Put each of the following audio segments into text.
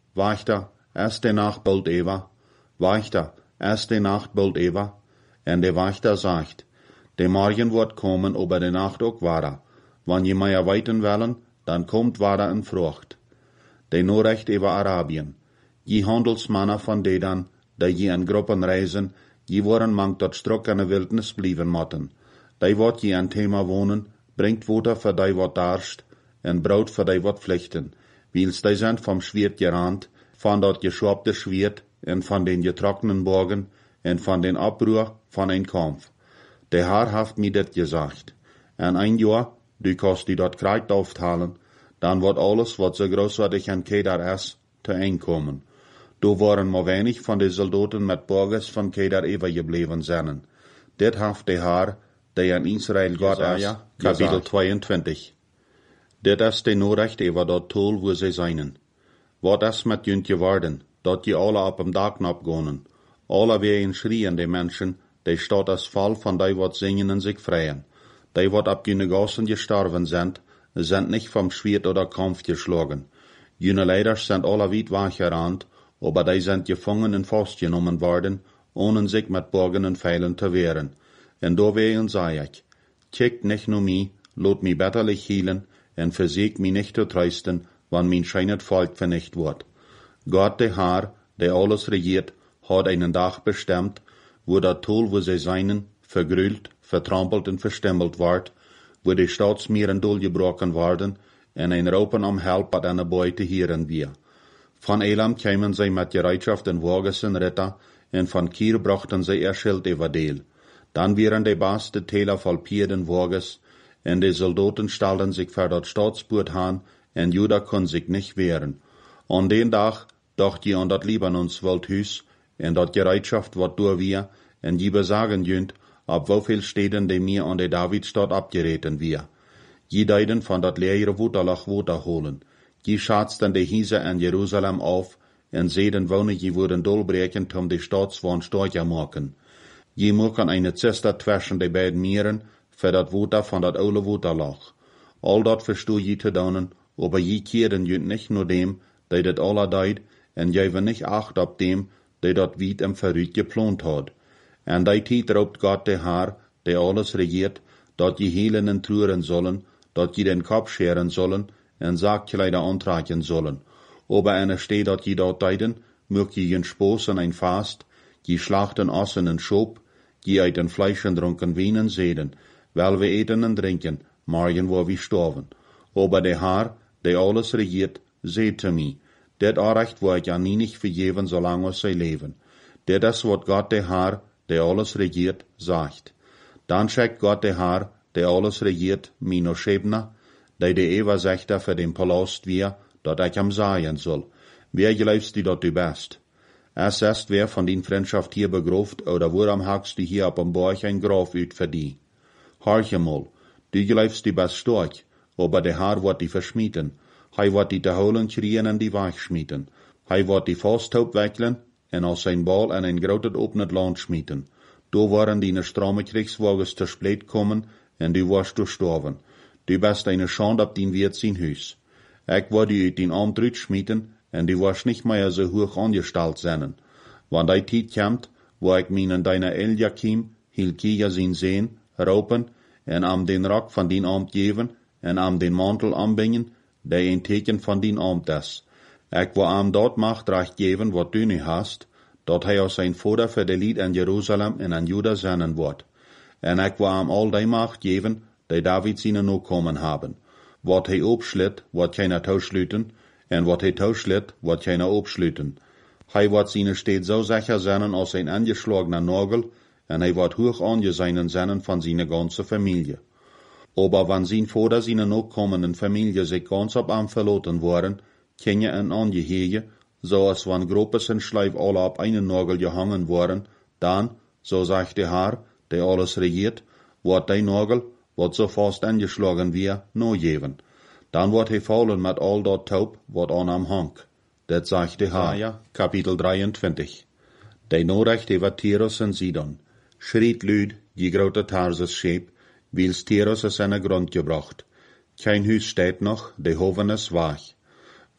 wachter, erste Nacht bald Eva, wachter, erste Nacht bald Eva, en de wachter sagt, de morgen wordt komen, aber de Nacht ook wara, wann je mij weiten willen, dan komt wara in Frucht. De Norecht über Arabien, je handelsmannen van Dedan, die je in Gruppen reisen, je worden mank tot strok in de wildnis blijven motten. Die wat je in Thema wohnen, bringt water voor die wat darst, en brood voor die wat vlichten, wils die zijn vom Schwert gerand, van dat geschopte Schwert, en van den getrockenen Bogen, en van den Abruhr van een Kampf. De Herr haft mir dit gesagt. En ein Jahr, du kannst die dort Kreid auftalen, dann wird alles, wat so großartig an Kedar is, te einkommen. Du waren maar wenig van de Soldaten met Burgers van Kedar übergeblieben zijn. Dit haft de Herr, der in Israel Gott is, Kapitel 22. Dit is de Norecht über dat Tol, wo sie seien. Wat is met junt geworden, dat je alle op dem Dagknap gonen. Alle wegen schrien de Menschen, die staat als Fall van die wat zingen en zich freien. Die wat ab jene Gassen gestorben sind nicht vom Schwert oder Kampf geschlagen. Jene Leiders sind alle weit weggerannt, aber die sind gefangen und festgenommen worden, ohne sich mit Bogen und Pfeilen zu wehren. En doorwegen zei ich, kijkt nicht nur mich, lot mich betterlich hielen, en verseek mich nicht zu trösten, wann mein scheinet Volk vernicht wird. Gott, der Herr, der alles regiert, hat einen Tag bestimmt, wo der Tol, wo sie seien, vergrüllt, vertrampelt und verstemmelt ward, wo die Staatsmeeren durchgebrochen werden, en ein Raupen am Help hat eine Beute hieren wir. Von Elam kämen sie mit Gereitschaft in Wagens und Ritter, en von Kier brachten sie ihr Schild über Deel. Dann wären die baste Täler voll Pierden Wagens, en die Soldaten stellten sich für das Staatsboot han, en Juda kon sich nicht wehren. An den Tag dacht je an dat Libanonswaldhus, en dat Gereitschaft wat door wir, en je besagen jönt, ab wieviel Städten die mir an der Davidstadt abgereten wir. Je deiden von dat leere Wuterlach Wuter holen. Je schatzten die Hiese in Jerusalem auf, en seden wonen je wurden dolbreken um die Staatswand stärker machen. Je mochten eine Zister zwischen die beiden Meeren, für dat Wuter von dat oude Wuterlach. All dat verstoe je te doen, aber je keerden jönt nicht nur dem, die dat alle deid, en jeven nicht acht op dem, die dat wiet im Verrüt geplant hat. En die tijd roept Gott de Herr, der alles regiert, dat je helen en truren sollen, dat je den Kopf scheren sollen, en Saakkleider antragen sollen. Aber en steht dat je dat deiden, mögt je een Spoos en ein Fast, je schlachten Ossen en Schop, je eiten Fleisch en dronken Wein en Seden, weil wir eten en drinken, morgen wo wir sterben. Aber der Herr, der alles regiert, seht zu mir, dit Recht wo ich ja nie nicht vergeben, solange sie leben. Dit is wat Gott der Herr, der alles regiert, sagt. Dann schickt Gott der Herr, der alles regiert, Mino Schebner, der Eva sagt für den Palast wir, dat ich am sagen soll. Wer glaubst du, dat du bist? Es ist wer von din Freundschaft hier begroft, oder woran hakst du hier ab am Borch ein Graf ut für die? Horch mal, du glaubst du bist stark, aber der Herr wird die verschmieden. Hij wird die te holen krieën en die wegschmieten. Hij wird die Fausthoop weglen, en als zijn bal en een groot op het land schmieten. Door waren die stramme Kriegswagens te spleet komen, en du warst gestorben. Du bist eine Schande op dien Wirt zijn huis. Ik word die uit dien arm schmieten, en du warst nicht mehr so hoch angestellt zijn. Wann die tijd komt, wo ik meinen deiner Eliakim, Hilkia zijn sehen, raupen, en am den Rock van dien Amt geven, en am den Mantel anbingen, der ein Teken van dien Amt is. Ik wil am dort Macht recht geven, wat du nu hast, dat hij als zijn vader voor de lied in Jeruzalem en in Juda zenden wordt. En ik wil am al die Macht geven, die David zijn nakomen hebben. Wat hij opslit, wordt keiner touwsluiten, en wat hij touwslit, wordt keiner opsluiten. Hij wordt zijn steeds zo sicher zijn als een angeschlagener Nagel, en hij wordt hoog angesehen zijn van zijn ganze Familie. Aber wenn sein Vater seine nachkommenden Familie sich ganz ab am verloten waren, kann je ein Angehege, so als wenn Gruppes und Schleif alle ab einen Nagel gehangen waren, dann, so sagt der Herr, der alles regiert, wird der Nagel, wat so fast angeschlagen wir, no geben. Dann wird er fallen mit all dort Taub, wat an am hang. Das sagt der Herr, Kapitel 23. Der Norecht über Tyrus und Sidon. Schriet lüd, die grote Tarsus scheep, wils Tyrus is in de grond gebracht. Kein Huis steht noch, de hoven is weg.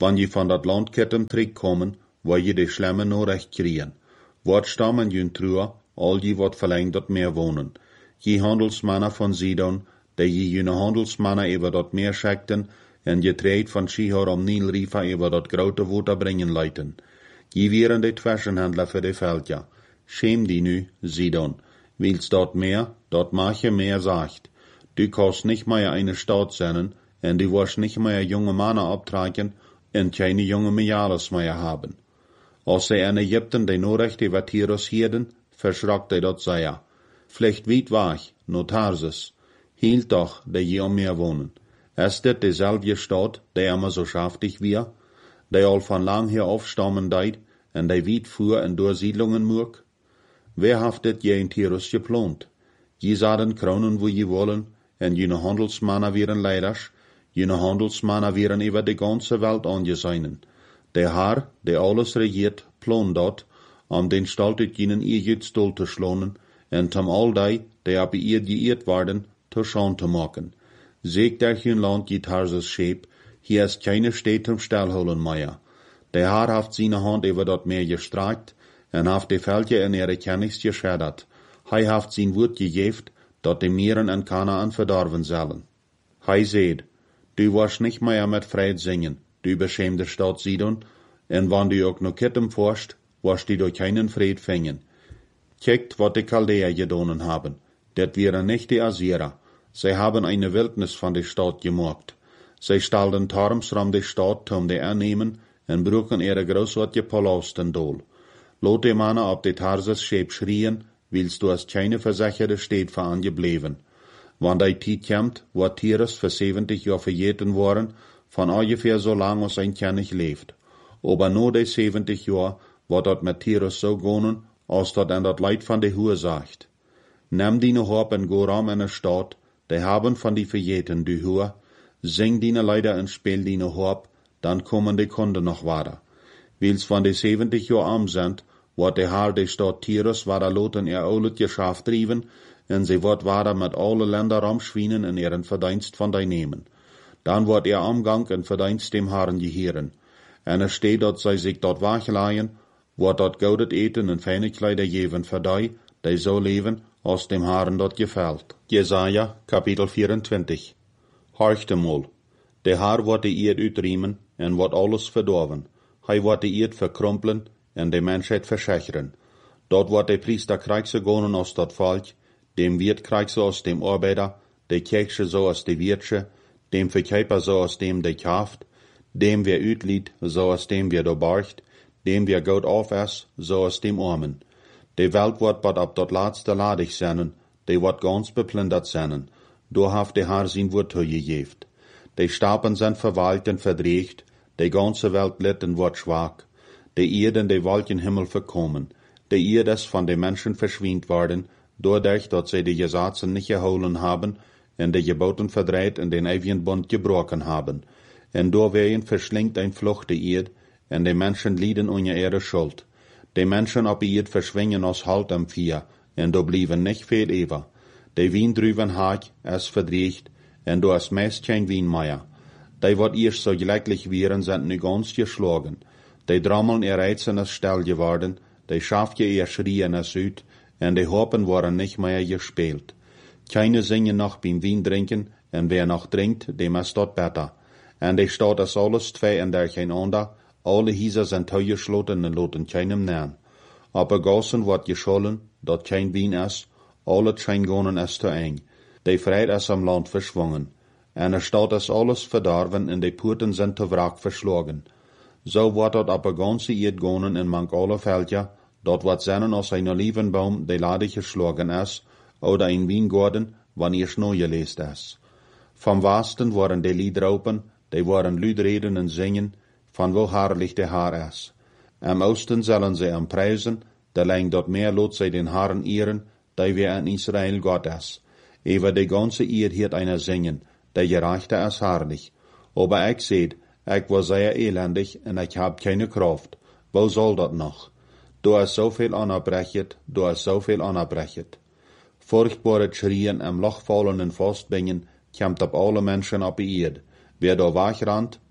Wann je van dat Land kettem terugkomen, waar je de Schlemmen no recht kriegen. Wat stammen jun truer, al je wat verlangt dat meer wonen. Je handelsmannen van Sidon, die je june handelsmannen over dat meer schekten, en je treed van Shihor om Nilrifa over dat grote water brengen leiten. Je wieren de twersenhandler voor de veldja. Schäm die nu, Sidon. Willst dat meer, dat mag je meer sagt. Du kannst nicht mehr eine Stadt sein, en du wirst nicht mehr junge Männer abtragen, en keine junge Mejales mehr haben. Als sie in Ägypten de Norecht über Tyrus hielden, verschrockte dat sehr. Vielleicht weit wach, no Tarsus, hielt doch, de je om meer wohnen. Ist dit dezelfde Stadt, die immer so schaftig wir, die al van lang her aufstammen deid, en die weit fuhr en door Siedlungen murk? Wer haft dit je in Tyrus geplant? Je zouden kronen wo je wollen, en jene handelsmannen wären leiders, jene handelsmannen wären über die ganze Welt angesehen. Der Herr, der alles regiert, plan dat, den stalt uit jenen Egypt stol te schlonen, en tam al die, die op ihr geëerd worden, te schaan te maken. Zeek der hun land je Tarsus scheep, hier is keine Stadt zum Stellholen mehr. Der Herr haft seine Hand über dat Meer gestreckt, en haft die Völker in ihre Kennis geschädert. Hij haft sein Wort gegeft, dat de Meeren en Kanaan verdorven zullen. Hij seht, du wirst nicht mehr mit Fried singen, du beschämte Stadt Sidon, en wann du auch noch kittem forst, wirst du durch keinen Fried fängen. Kijkt, wat die Chaldäer gedonen haben. Dat wären nicht die Assyrer. Sie haben eine Wildnis von der Stadt gemacht. Sie stalden Torms rum die Stadt, um die annehmen, en bruchen ihre großartige Palasten dol. Lot die Männer ab die Tarsus scheep schrien, willst du als keine versicherte Stadt für angebleven. Wann die Zeit kommt, wo Tyrus für 70 Jahre verjeten worden, von ungefähr so lang als ein König lebt. Aber nur die 70 Jahre wird dort mit Tyrus so gehen, als dort an das Leid von der Hure sagt. Nimm deine Hop en go rum in der Stadt, die haben von die verjeten die Hure, sing deine Leider und spiel deine Hop, dann kommen die Kunden noch weiter. Wils von die 70 Jahre arm sind, wird der Herr der Stadt Tyrus weiter loten ihr oulet Geschäft trieben, en sie wird weiter mit alle Länder rumschwienen in ihren Verdienst von die nehmen. Dann wird ihr Umgang in Verdienst dem Herrn gehören. En es steht, dass sie sich dort wachleihen, wird dort goudet eten en feine Kleider geben für die so leben, als dem Herrn dort gefällt. Jesaja, Kapitel 24. Horchte mal, der Herr wird die Erd utriemen, en wird alles verdorven. Hij wird die Erd verkrumpeln, en de Menschheit verschecheren. Dort wird der Priester Kreise gonen aus dat Volk, dem Wirt Kreise aus dem Arbeiter, der Kirche so aus de Wirtsche, dem Verkäufer so aus dem der kauft, dem wer utlied, so aus dem wer do barcht, dem wer Gott aufess, so aus dem Armen. De Welt wird bad ab dat laatste ladig sennen, de wird ganz beplündert sennen, do haft de Herr sein Wort gegeft. De Stapen sind verwalkt en verdreht, de ganze Welt litt en wird schwach, de Erde en de Wolkenhimmel verkommen, de Erde ist von den Menschen verschwindt worden, doordat dat sie die Gesetze nicht geholen haben, en de Geboten verdreht en den ewigen Bund gebrochen haben. En doorwegen verschlingt ein Flucht die Erde, en de Menschen lieden unter ihre Schuld. De Menschen op die Erde verschwingen als Halt am Vier, en do blieven nicht viel über. De Wien drüben haak, es verdreht, en do is meist kein Wien mehr. Die wat erst so gleichlich wären, sind nu ganz geschlagen. Die Drammeln ihr Reizen ist still geworden, die Schafje ihr Schrien ist ut, en die Hopen waren nicht mehr gespielt. Keine singen noch beim Wien trinken, en wer noch trinkt, dem ist dort besser. En die Stadt ist alles zwei en der kein ander, alle Häuser sind zugeschlossen en loten keinem nähen. Aber Gassen wird geschollen, dort kein Wien ist, alle Scheingonen ist zu eng. Die Freiheit ist am Land verschwungen. En der Stadt ist alles verdorven en die Porten sind zu Wrack verschlagen. So wird dort aber ganze Erd gonen in manch alle Felder, dort wird sennen aus ein Olivenbaum, der ladig geschlagen ist, oder ein Weingarten, wann ihr Schnee gelesen ist. Vom Westen waren die Liedraupen, die waren Lüdreden und singen, von wo herrlich der Herr ist. Am Osten sollen sie am preisen, da lang dort mehr lot sie den Herrn ehren, die wir in Israel Gott ist. Über die ganze Erd hiert einer singen, der Gerechte ist herrlich. Aber ich seht, ich war sehr elendig und ich hab keine Kraft. Wo soll dat noch? Du hast so viel anerbrechet, du hast so viel anerbrechet. Furchtbare Schrien am lachfallenden Fastbingen kommt ab alle Menschen ab die Erd. Wer da wegrannt,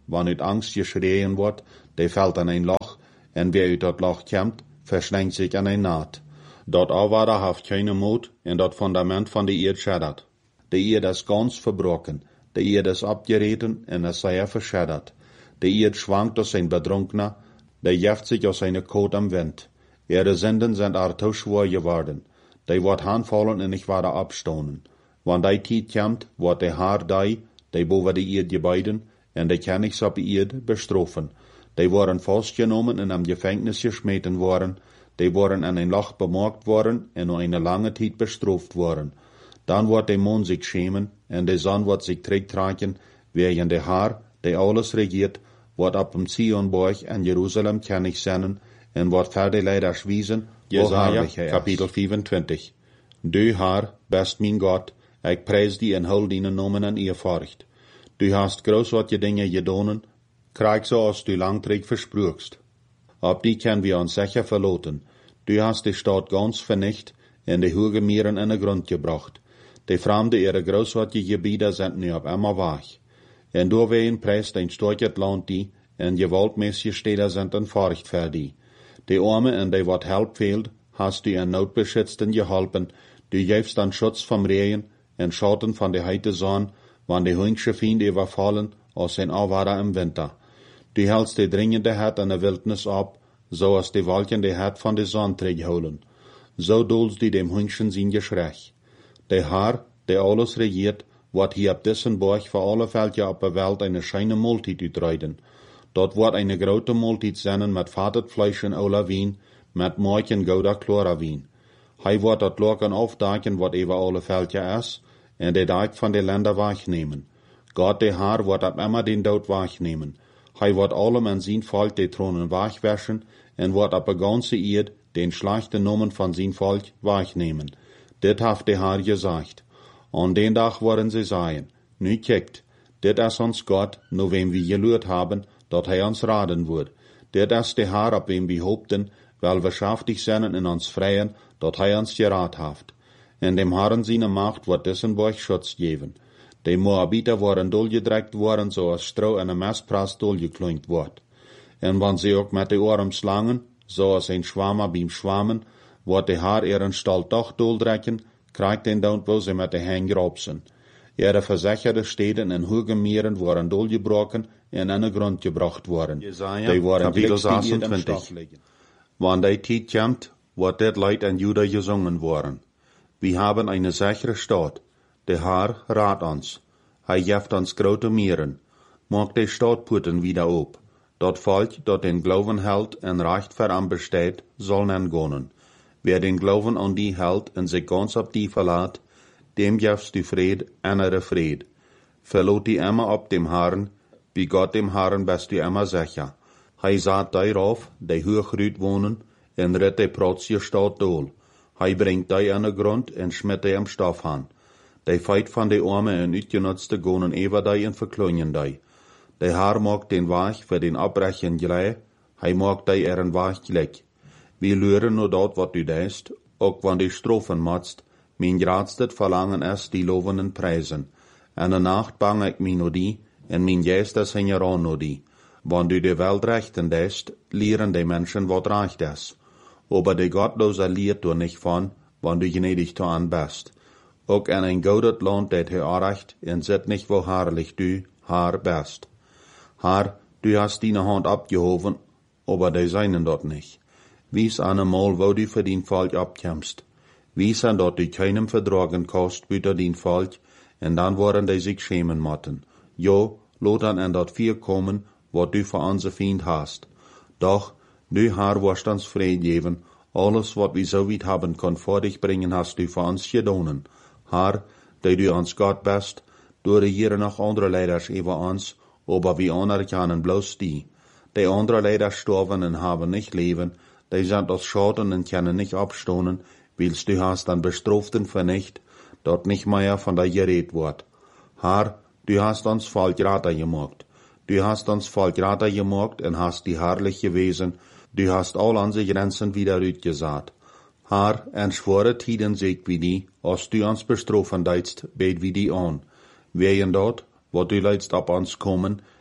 wann uit Angst geschreien wordt, die fällt an ein Loch, en wer uit dat Loch kommt, verschlingt sich an ein Naht. Dat Auwader haft keine Mut, en dat Fundament van de Erd scheddert. De Erd is ganz verbroken, de Erd is abgereten, en es sei verscheddert. De Erd schwankt aus sein Bedrunkener, der jeft sich aus seiner Kot am Wind. Ihre Sünden sind zu schwer geworden. Die wird handfallen en ich werde abstonen. Wann die Tijd kommt, wird der Herr die boven de Erd gebeiden, en die kann ich op die Erd bestrafen. Die worden vastgenommen en am Gefängnis geschmeten worden, die worden an ein Loch bemerkt worden en nur eine lange Zeit bestraft worden. Dann wird der Mond sich schämen, en die Sonne wird sich trägtragen, während der Herr, der alles regiert, wird ab dem Zionberg an Jerusalem König sein, en wird verder leider wiesen, Jesaja, Kapitel 25. Du Herr, best mein Gott, ich preis die en hul die Namen an ihr Furcht. Du hast großartige Dinge gedonen, krieg so als du langträg versprüchst. Ab die können wir uns sicher verloten. Du hast die Stadt ganz vernicht, en die hohe Meeren in den Grund gebracht. Die Fremde ihre großartige Gebiete sind nu ab immer wach. En doorheen preist ein storket Land die, en gewaltmäßige Städte sind en Furcht für die. Die Arme en die wat Help fehlt, hast du en Notbeschützten geholpen, du gibst an Schutz vom Regen, en Schatten von der heite Sonne, wann die hüngsche Fiende überfallen, aus sein Auwader im Winter. Du hältst die dringende Herd an der Wildnis ab, so als die Wolken die Herd von der Sonne holen. So dulst du dem Hüngschen sein Geschrei. Der Herr, der alles regiert, wird hier ab diesen Berg für alle Völker auf der Welt eine scheine Multit utreiden. Dort wird eine große Multit sein mit fatet Fleisch und aller Wein, mit Milch und gouda Chlorawein. Hij wird dat Loken aufdecken, wat über alle Völker ist, en der Deik von den Ländern wegnehmen. Gott, der Herr, wird ab immer den Tod wegnehmen. Hij wird allem an sein Volk die Thronen wegwaschen, en wird ab der ganze Erd den schlechten Namen von sein Volk wegnehmen. Dit hat der Herr gesagt. An den Tag werden sie sagen, nu kijkt, dit is ons Gott, nur wem wir gelührt haben, dat hij ons raden wird. Dit is der Herr, ab wem wir hoopten, weil wir schaftig sind in uns freien, dat hij ons geraad haft. En dem Herrn seine Macht wird dessen Berg Schutz geben. Die Moabiter waren dolgedreckt worden, so als Stroh in einem Messprass dolgeklinkt wird. En wann sie auch mit den Ohren slangen, so als ein Schwammer beim Schwammen, wird der Herr ihren Stall doch doldrecken, kriegt den Down, wo sie mit den Händen grobsen. Ihre versicherte Städten in hohen Meeren waren dolgebrochen en in den Grund gebracht worden. Jesaja, Die waren Kapitel glücklich im 26. Stoff liegen. Wann die Zeit kommt, wird dit Leid in Juda gesungen worden. Wir haben eine sichere Stadt. Der Herr rat uns. Hij geeft uns grote Meeren. Macht die Stadtporten wieder op. Dat Volk, dat den Glauben hält en recht für am besteht, soll nen gonnen. Wer den Glauben an die hält en sich ganz auf die verlaat, dem gibst du Fried, innere Fried. Verlot die immer ab dem Herrn, wie Gott dem Herrn bist du immer sicher. Hij sagt darauf, die hochgrüt wohnen, en ritt die protzige Stadt dol. Hij bringt die an den Grund en schmidt die am Stoff an. Die feit van die Arme en uitgenutzte gonen ever die en verklungen die. Der Herr maakt den Weg für den Abbrechen glei, hij maakt die ihren Weg gleich. Wir lüren nur dort, wat du deist, ook wann die Strophen matzt, mein gradstet Verlangen ist die lovenden Preisen. En de Nacht bang ik mir nur die, en mein Geist is hingeran nur die. Wann du die Welt rechten deist, lehren die Menschen wat recht ist. Aber die Gottlose lehrt du nicht von, wann du gnädig zu an bist. Ook in ein goudet Land det hij aanrecht, en zit nicht wo herrlich du, Herr, best. Herr, du hast deine Hand abgehoben, aber die seinen dort nicht. Wies einmal, wo du für dein Volk abkämpfst. Wies an, dort du keinem vertragen kannst, büter dein Volk, en dann wollen die sich schämen motten. Jo, lot an en dort vier kommen, wat du für unser Feind hast. Doch, du Herr, wirst uns Fried geben, alles, wat wir so weit haben können, vor dich bringen, hast du für uns gedonen. Herr, die du uns Gott bist, du regieren noch andere Leiders über uns, aber wir anerkennen bloß die. Die andere Leider sterben und haben nicht Leben, die sind aus Schaden und können nicht abstoßen, willst du hast an Bestraften vernicht, dort nicht mehr von dir geredet wird. Herr, du hast uns voll Grater gemacht. Du hast uns voll Grater gemacht und hast die herrliche Wesen, du hast all unsere Grenzen wieder ausgesagt. Herr, en schwere Tiden seht wie die, als du uns bestrafen deitst, bet wie die an. Während dort, wo du leidst ab uns kommen,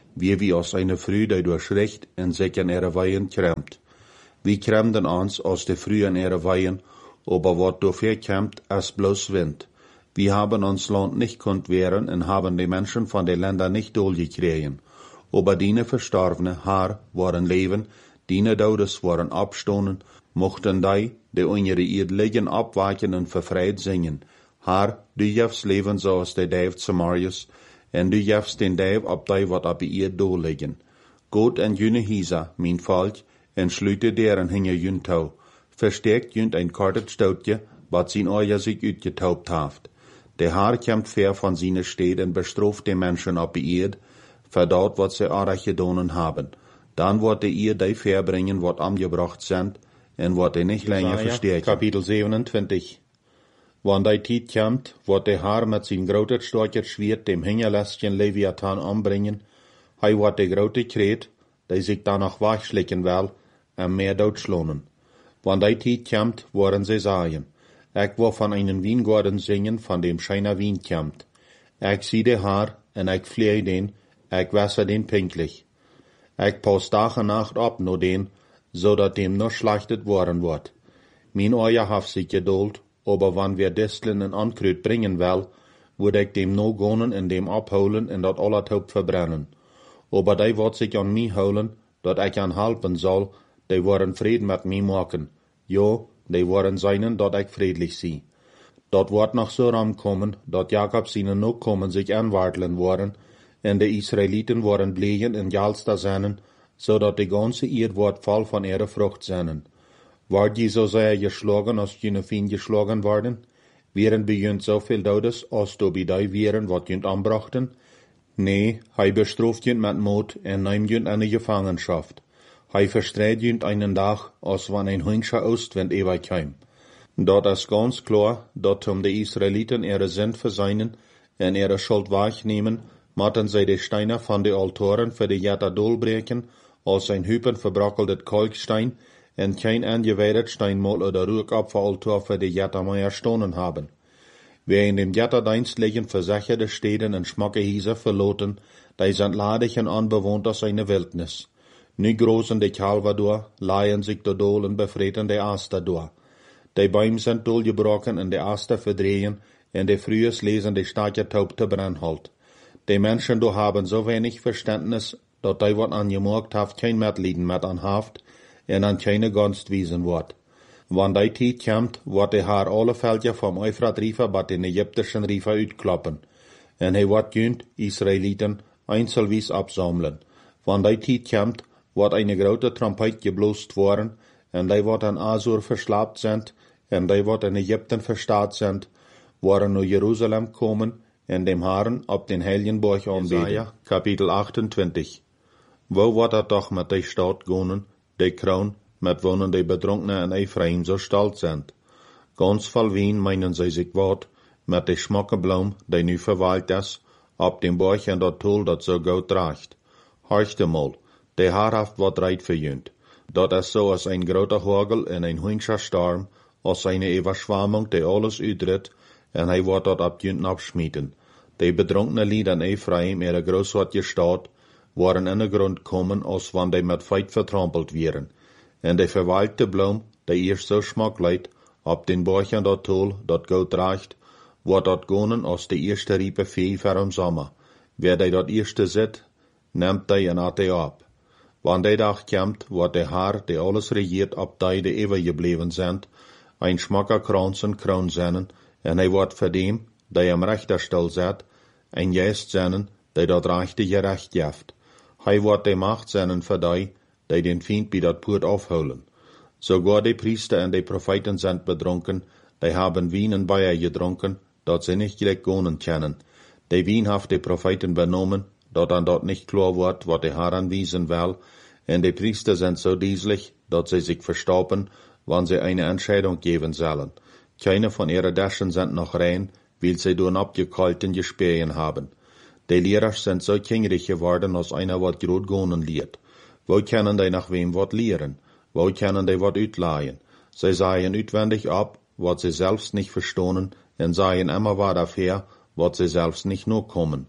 wie aus eine Früh, die durch Recht en sich in ihre Weihen kremt. Wie kremden uns aus de Früh in ihre Weihen, aber wat dafür kämmt, als bloß Wind. Wir haben uns Land nicht konnt wehren und haben die Menschen von den Ländern nicht durchgekriegen. Aber diene Verstorbene, haar, waren Leben, diene Todes waren abstonen, mochten die unter ihr liegen abwaken und verfreit singen. Haar, du jefst leven zoals de Dave Samarius, en du jefst den Dave ab die wat ab ihr do liegen. Gott en june Hisa, mein Volk, en sluite deren hinge jun tau. Verstärkt junt ein kartet stoutje, wat zijn oja sich uitgetaubt haft. De Haar kämmt fair von seine Städt en bestroft de Menschen ab ihr, verdort wat sie arach gedonen haben. Dann wordt de ihr die verbringen, wat angebracht sind, en wat de nicht länger verstärken. Kapitel 27. Wann die Tijd kämmt, wordt de Haar met zijn grote storker Schwert dem Hingerlästchen Leviathan anbringen, hij wordt de grote Kreet, die sich danach wachschlicken will, en mehr doodschlonen. Wann die Tijd kämmt, worden sie sagen, ich will von einem Weingarten singen, von dem scheiner Wein kämmt. Ich sieh de Haar, en ich flehe den, ich wässer den pinklich. Ich pass Tag und Nacht ab no den, so dat dem nur schlachtet worden wird. Mein Oja haft sich geduld, aber wann wir Disteln en Ankrut bringen will, würd ich dem no gonen en dem abholen en dat allertaub verbrennen. Aber die wird sich an mich holen, dat ich an helpen soll, die wollen Frieden mit mir machen. Jo, die wollen seinen, dat ich friedlich sie. Dat wird noch so rankommen, dat Jakob seine Nachkommen sich anwarteln worden, en de Israeliten worden blieben in Jalsta seinen, so dat die ganze Erd wird voll von ihrer Frucht seinen. Ward je so sehr geschlagen, als jene Fien geschlagen worden? Wären bejunt so viel Todes, als du bei die wären, wat junt anbrachten? Nee, hij bestraft junt mit Mord en neimt junt eine Gefangenschaft. Hij verstreit junt einen Tag, als wann ein Hünscher Ostwind überkäm. Dat is ganz klar, dat de Israeliten ihre Sünd verseinen en ihre Schuld wahrnehmen, matten zij de Steine van de Altoren für de Jetta dolbreken, als ein Hüpen verbrockeltet Kalkstein, en kein angeweidet Steinmal oder Rückopferaltar für de Jetta mehr stonen haben. Wer in dem Jetta-Dienst liegen versicherte Städten en Schmackehiese verloten, die sind ladig en unbewohnt aus eine Wildnis. Nu großen de Calvador, leihen sich de Dol en befreten de Aster door. Die Bäume sind dolgebrochen en de Aster verdrehen, en de frühes lesen de starke Taub te brandhalt. Die Menschen do haben so wenig Verständnis, dat die wat angemerkt haft kein Mitleiden mit an haft, en an keine Gunst wiesen wird. Wann die Tijd kämmt, wird de Haar alle Felder vom Euphrat-Riefer bat den ägyptischen Riefer uitklappen, en hij wordt junt, Israeliten, einzelwies absammeln. Wann die Tijd kämmt, wird eine grote Trompet geblost worden, en die wird an Asur verslapt sind, en die wird in Ägypten verstaat sind, worden naar Jerusalem komen, en dem Haaren op den Heiligenborg aanbeten. Kapitel 28. Wo wordt het toch met die Stadt gonen, die kroon, met wonen die Betrunkenen in Ephraim so stolz sind? Ganz voll Wien meinen sie sich wat, met die Schmackenblom, die nu verweilt is, op dem Borg en dat Tool dat so gut draagt. Horchte mal, die Haarhaft wat reit verjunt. Dat is so als ein groter Hagel en ein hunscher Storm, als eine Überschwammung, die alles uitrit, en hij wordt dat op junt abschmieden. Die bedrunkene Lied in Ephraim, ihre großartige Stadt, waren in de Grund kommen, als wann die mit Feit vertrampelt wären. En die verwalkte Blom, die eerst so schmackleid, op den Borchen dat Tool, dat gut reicht, wordt dat gonen als de eerste riepe Vee voor im Sommer. Wer die dat eerste zit, neemt die en at die ab. Wann die Dag kämmt, wordt de Haar, die alles regiert, op die eeuwig gebleven sind, ein schmacker Kranz en kroon zennen, en hij wordt voor dem, die am Richterstuhl zet, ein Geest zennen, die dat rechte gerecht jeft. Hij wordt de Macht zennen voor die den Feind bij dat Poort afholen. Sogar die Priester en die Propheten sind bedrunken, die haben Wein en Bier gedronken, dat sie nicht gleich gonen kennen. Die Wein haft die Propheten benommen, dat an dat nicht klar wordt, wat de Herr anwiesen will, en die Priester sind so dieselig, dat sie sich verstoppen, wann sie eine Entscheidung geben sollen. Keine von ihren Daschen sind noch rein, weil sie durch abgekalten Gespähen haben. Die Lehrer sind so kingrig geworden, als einer wat grot gonen liert. Wo können die nach wem wat lehren? Wo können die wat uitleihen? Sie seien uitwendig ab, wat sie selbst nicht verstohnen, en seien immer wat dafür, wat sie selbst nicht nur kommen.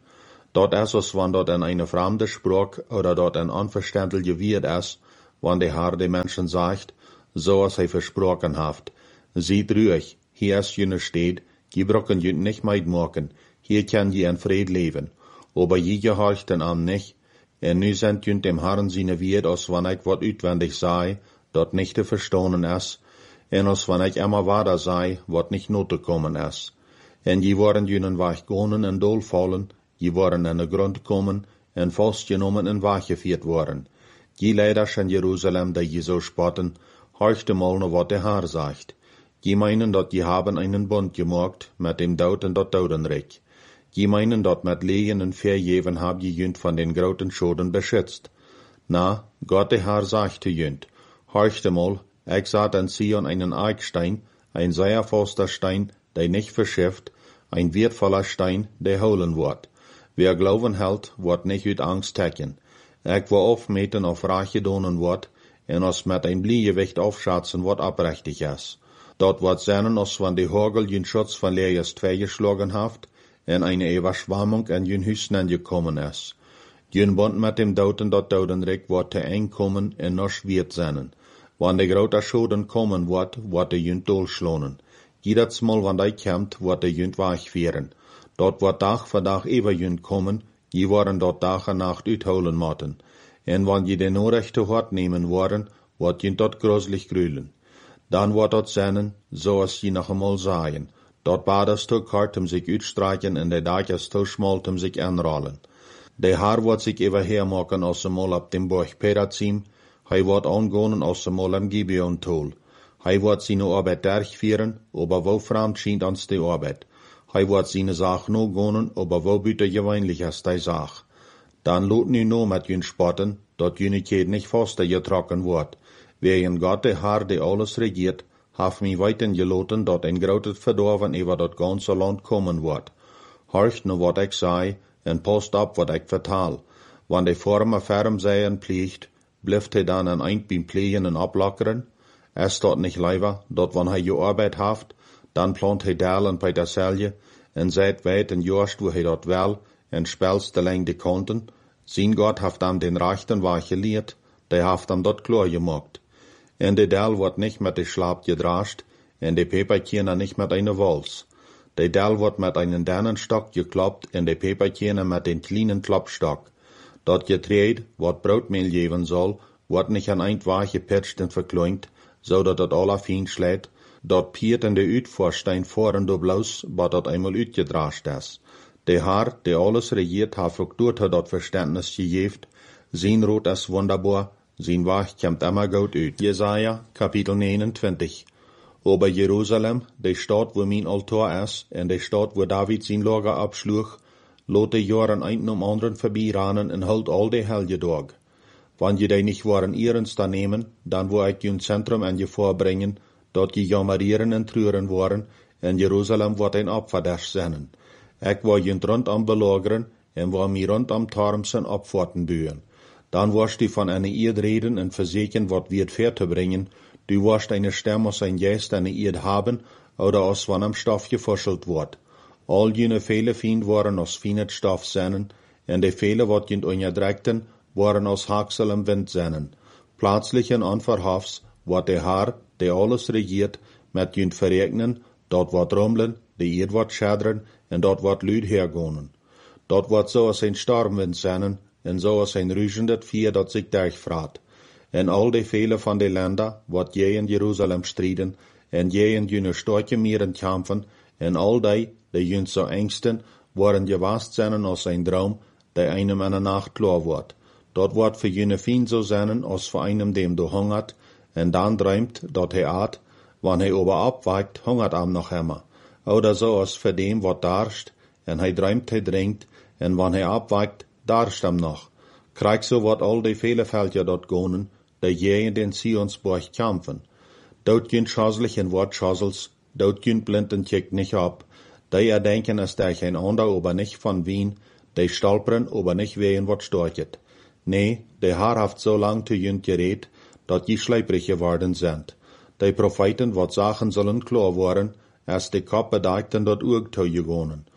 Dort ist es, wann dort in eine fremde Sprache oder dort ein unverständliche Wort ist, wann der Herr den Menschen sagt, so als er versprochen hat. Seht ruhig, hier ist jene Stadt, die brauchen jünt nicht meidmachen, hier kann je in Fried leben. Aber je gehorcht den an nicht, en nu sind jünt dem Herrn seine Wort, als wann ich wat utwendig sei, dort nicht zu verstonen ist, en als wann ich immer weiter sei, wat nicht not zu kommen ist. En je waren jünen weich gonen en dol fallen, je waren in de grond kommen, en vastgenomen en weggevierd worden. Je leiders in Jerusalem, die je so spotten, horchte mal noch wat der Herr sagt. Je meinen, dat je haben einen Bund gemacht, mit dem Douten dat Dodenreich. Je meinen, dat mit Lehen en Verjeven hab je jünt von den groten Schoden beschützt. Na, Gott der Herr sagt zu jünt, horchte mal, ich sah in Sion einen Eichstein, ein sehr fester Stein, der nicht verschifft, ein wertvoller Stein, der holen wird. Wer Glauben hält, wird nicht uit Angst tecken. Ich will aufmeten auf reiche Donen wird, en als mit ein Bliegewicht aufschätzen, wat abrechtig ist. Dort wird sein, als wenn die Hagel jün Schutz von Leers 2 geschlagen haft, en eine Überschwammung in jün Hüsnen gekommen ist. Jün Bund mit dem Douten dat Dodenreich wird te eng kommen en noch wird sein. Wann de grote Schoden kommen wird de jün dolschlonen. Jedes Mal, wann die kommt, wird de jün wegführen. Dort wird Tag für Tag ever jün kommen, je waren dort Tag en Nacht uitholen moeten. En wann je den Unrechte hart nehmen worden, wird jün dort gruselig grülen. Dann wird dort sein, so als je noch einmal sagen. Dort badest du kart sich uitstreichen en de Dach ist zu schmal sich anrollen. Der Herr wird sich ever machen als einmal ab dem Burg Perazim, hij wird angehen als einmal am Gibeon-Tol. Hij wird seine Arbeit durchführen, aber wo fremd scheint uns die Arbeit. Hij wird seine Sache no gehen, aber wo bitte gewöhnlich ist die Sache. Dann lot nu no mit jün spotten, dat jünigkeit nicht faster getrokken wird. Wer in Gott der Herr, der alles regiert, haf mich weiten geloten, dat ein grotes Verdorven über dat ganze Land kommen wird. Horcht nu wat ich sei, en post ab wat ich vertal. Wann de Former ferm seien pliegt, blifft hij dann an ein beim Pflegen en ablockeren? Es dort nicht leiber, dort wann hij je Arbeit haft, dann plant hij dalen bei der Selje, en seit weit en jorst wo hij dort wel, en spelst de lang de Konten. Sein Gott haft am den Rechten war geliert, der haft am dort klar gemacht. En de Del wird nicht mit de Schlap gedrascht, en de Peperkirner nicht mit einer Wals. De Del wird mit einem Dannenstock gekloppt, en de Peperkirner mit den kleinen Kloppstock. Dat Getreid, wat Brotmehl geben soll, wird nicht an ein Weich gepitcht en verkleint, so dat het aller fein schlägt. Dat piert in de Uitvorstein voren do bloos, wat dat einmal uitgedrascht is. De Herr, der alles regiert, hat ook door dat Verständnis gegeven. Zijn Rot is wunderbar, zijn Weg kommt immer gut uit. Jesaja, Kapitel 29. Aber Jerusalem, de Stadt, wo mein Altar is, en de Stadt, wo David sein Lager abschlug, lot de Jaren ein um anderen vorbeirannen en holt all de Helge Tag. Wann je die nicht waren ihrens da nehmen, dann wo ich jün Zentrum an je vorbringen, dort je jammerieren en trüren waren, en Jerusalem wordt ein Opferdasch sein. Ich war jün rund am belageren, en war mir rund am Tarmsen abfahrten bühen. Dann warst du von einer Eid reden en verseken wat wir fair zu bringen, du warst eine Stamm aus ein Jäst eine Eid haben, oder aus wann am Stoff gefuschelt wird. All jene viele Feind waren aus feinet Stoff seinen, en de viele wat jünt unterdreckten, waren aus Haxel im Wind seinen. Plötzlich en onverhofs, wat der Herr, der alles regiert, met jünt verregnen, dort wat rumblen, de Eid wat schädren, en dort wat Lüd hergonen. Dort wat so als ein Stormwind seinen, en so als ein rüschendet Vier, dat sich durchfraat. En all de viele van de Länder, wat je in Jerusalem striden, en je in jüne storche Mieren kämpfen, en all die jünt so engsten, waren gewast seinen als ein Traum, der einem in der Nacht klar wird. Dort wird für jene Fien so sein, als für einem dem du hungert, en dann träumt, dat he at, wann he ober abweigt, hungert am noch immer. Oder so als für dem, wat darscht, en he träumt, he drinkt, en wann he abweigt, darscht am noch. Krieg so wat all die viele Felder dort gonen, der je in den Sionsburg kämpfen. Dort jünt schaslichen Wort schasels, dort jünt blinden kickt nicht ab. Die erdenken es durch ein ander, aber nicht von Wien, die stolpern, aber nicht wehen wat storchet. Nee, der Herr haft so lang zu jünt geredet, dat die schleiprig geworden sind. Die Propheten, wat Sachen sollen klar worden, erst die Kopf bedeckten dort Urgtau gewonnen.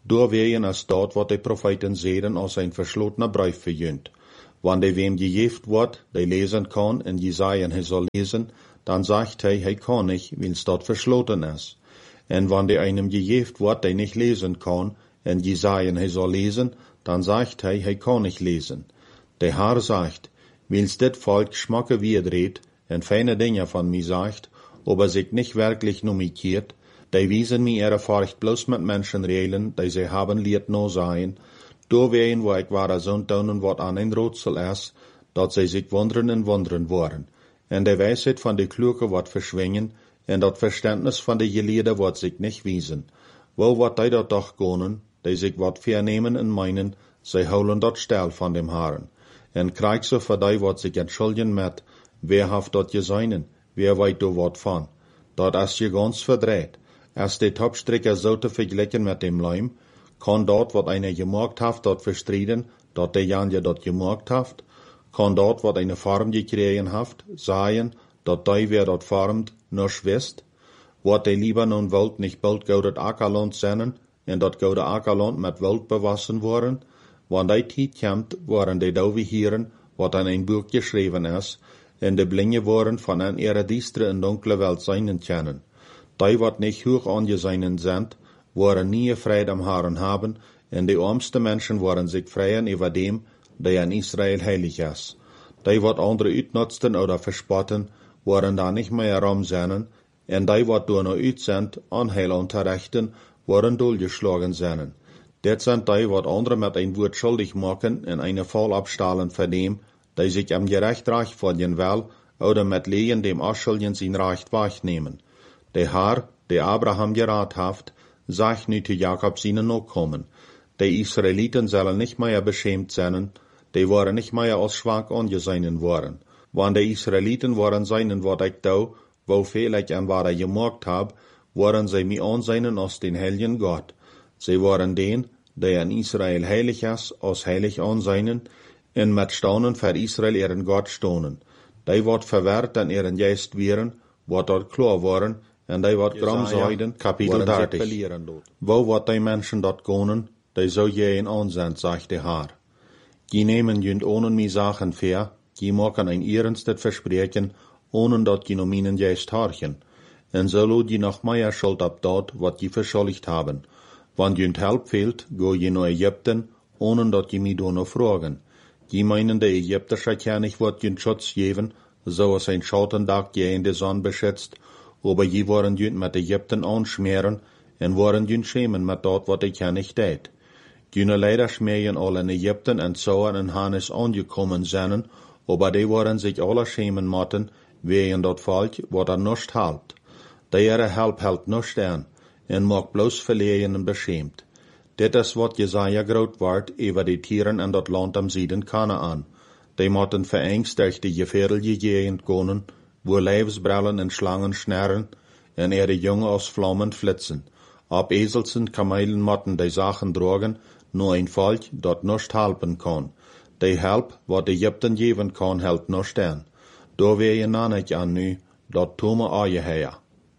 Doorwegen als dort wat de profeten zeiden als een verslotener brief verjunt. Wanneer wem gejeft wordt, die lezen kan en Jesaja hij zal lezen, dan zegt hij kan niet, wils dat versloten is. En wanneer einem gejeft wordt, die niet lezen kan, en Jesaja hij zal lezen, dan zegt hij kan niet lezen. De Herr zegt, wils dit volk schmakke wierdreht en fijne dingen van mij zegt, aber sich nicht wirklich nur mich keert, die wiesen mir ihre Furcht bloß mit Menschen reden, die sie haben liet no sein, doorwegen wo ik wahre zontonen wat aan een roodsel is, dat zij zich wonderen en wonderen worden, en de wijsheid van de kloeke wat verschwingen, en dat verständnis van de geleerden wat zich niet wiesen. Wo wat die dat toch konen, die zich wat vernemen en meinen, zij houden dat stil van dem Herren, en krijg ze voor die wat zich entschuldigen met, wer haft dat gezeinen, wer weet do wat van. Dat is je ganz verdreht. Als de topstrikker zo te vergelijken met dem Leim, kan dat wat einer gemaakt heeft dat verstrijden, dat de Janje dat gemaakt heeft, kan dat wat eine Farm gekregen heeft, zeggen, dat die wer dat farmt, nog wist, wat de lieber nun wilt nicht bald goudet Ackerland zennen, en dat goude Ackerland met wild bewassen worden, wanneer die tijd komt, waren de dove hieren, wat aan een boek geschreven is, en de blinde worden van een ihre diestere en donkere welt zijn kennen. Die wat niet hoog aangeseinen zijn, worden nie vrede am Herren haben, en de armste Menschen worden sich freien über dem, der in Israel heilig ist. Die wat andere uitnutzten oder verspotten, worden da nicht mehr herumsennen, en die wat door no uit sind, Anheil unterrichten, worden doelgeschlagen sennen. Dit sind die wat andere met ein Wort schuldig machen en eine Fall abstahlen von dem, die sich am Gerecht recht verdienen will, oder mit Lehen dem Aschuldigen sein Recht wegnehmen. Der Herr, der Abraham gerat haft, sagt nu zu Jakob seinen Nachkommen, die Israeliten sollen nicht mehr beschämt sein, die waren nicht mehr als schwach angesehen worden. Wann die Israeliten waren seinen, wat ich da, wo viel ich an was gemacht hab, waren sie mir ansehen als den heiligen Gott. Sie waren den, der in Israel heilig ist, als heilig ansehen, en met staunen für Israel ihren Gott stonen. Die wat verwehrt an ihren Geist wären, wat dort klar waren, en die wat gram zeiden, Kapitel 30. Wo wat die Menschen dort gonen, die so jeden ansehen, sagt der Herr. Die nehmen jünd ohne mi Sachen fair, die machen ein ernstes Versprechen, ohne dort die nominen Geist horchen. En so lo die noch mehr Schuld ab dort, wat die verschuldigt haben. Wann jünd Help fehlt, go je no Ägypten, ohne dort die mi do no fragen. Die meinen, der ägyptische König wird jünd Schutz geben, so als ein Schattendag je in der Sonne beschützt, aber je waren jünd mit Ägypten anschmieren, en waren jünd schämen mit dort, wat der König tät. Jüne leider schmieren alle in Ägypten en Zoan en Hannes angekommen seien, aber die waren sich alle schämen motten, wegen dort Volk, wat nicht halt. Der Help hält nicht an, en mag bloß verlegen en beschämt. Dit is wat Jesaja groot wordt über die Tieren in dat Land am Süden Kanaan. Die mochten verängst durch die gefährliche Gegend gehen, wo Leibsbrellen en Schlangen schnarren, en ihre Jungen aus Flammen flitzen. Ab Eselsen Kamelen mochten die Sachen tragen, nur ein Volk, dat nicht helpen kann. Die Help, wat Ägypten geben kann, hält nicht an. Da wär je nannig an nu, dat tome aje her.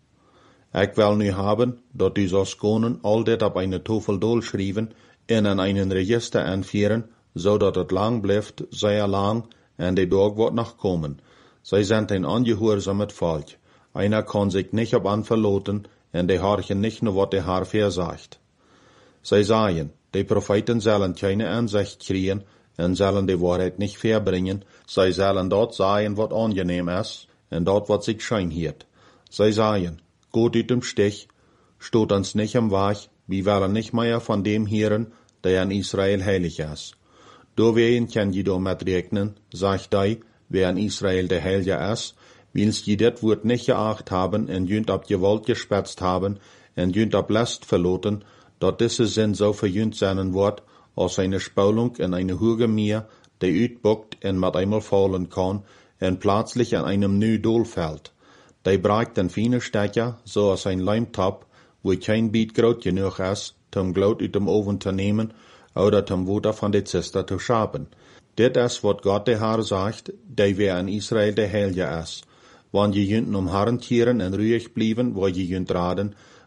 Ich will nu haben, dat die so konen all dit op eine Tafel dolschrijven en in einen Register anführen, so dat het lang blijft, sehr lang, en die Tag wird noch kommen. Sie sind ein angehorsames Volk. Einer kann sich nicht op an verloten, en die horchen nicht nur wat der Herr versagt. Sie sagen, die Propheten sollen keine Ansicht kriegen, en sollen die Wahrheit nicht verbringen, sie sollen dort sagen, wat angenehm ist, en dort wat sich schein hiert. Sie sagen, Gott uit dem Stich, stoot uns nicht am Weg, wir wollen nicht mehr von dem hören, der in Israel heilig ist. Doorwegen kann je do mit rechnen, sagt die, wer in Israel der Heilige ist, wils je dit Wort nicht geacht haben en jünd ab Gewalt gespetzt haben en jünd ab Last verloten, dat diese Sinn so verjünd sein wird, als eine Spulung in eine hohe Meer, die uitbuckt en mit einmal fallen kann, en plötzlich an einem nu Dol fällt. Die braucht den feinen Stecker, so als ein Leimtop, wo kein Biet groot genug ist, zum Glut uit dem Oven zu nehmen, oder zum Wasser von der Zister zu schaben. Dit is wat Gott der Herr sagt, die wer in Israel der Heilige ist. Wann je jünden Herren tieren en ruhig blieben, wo je jünd raden,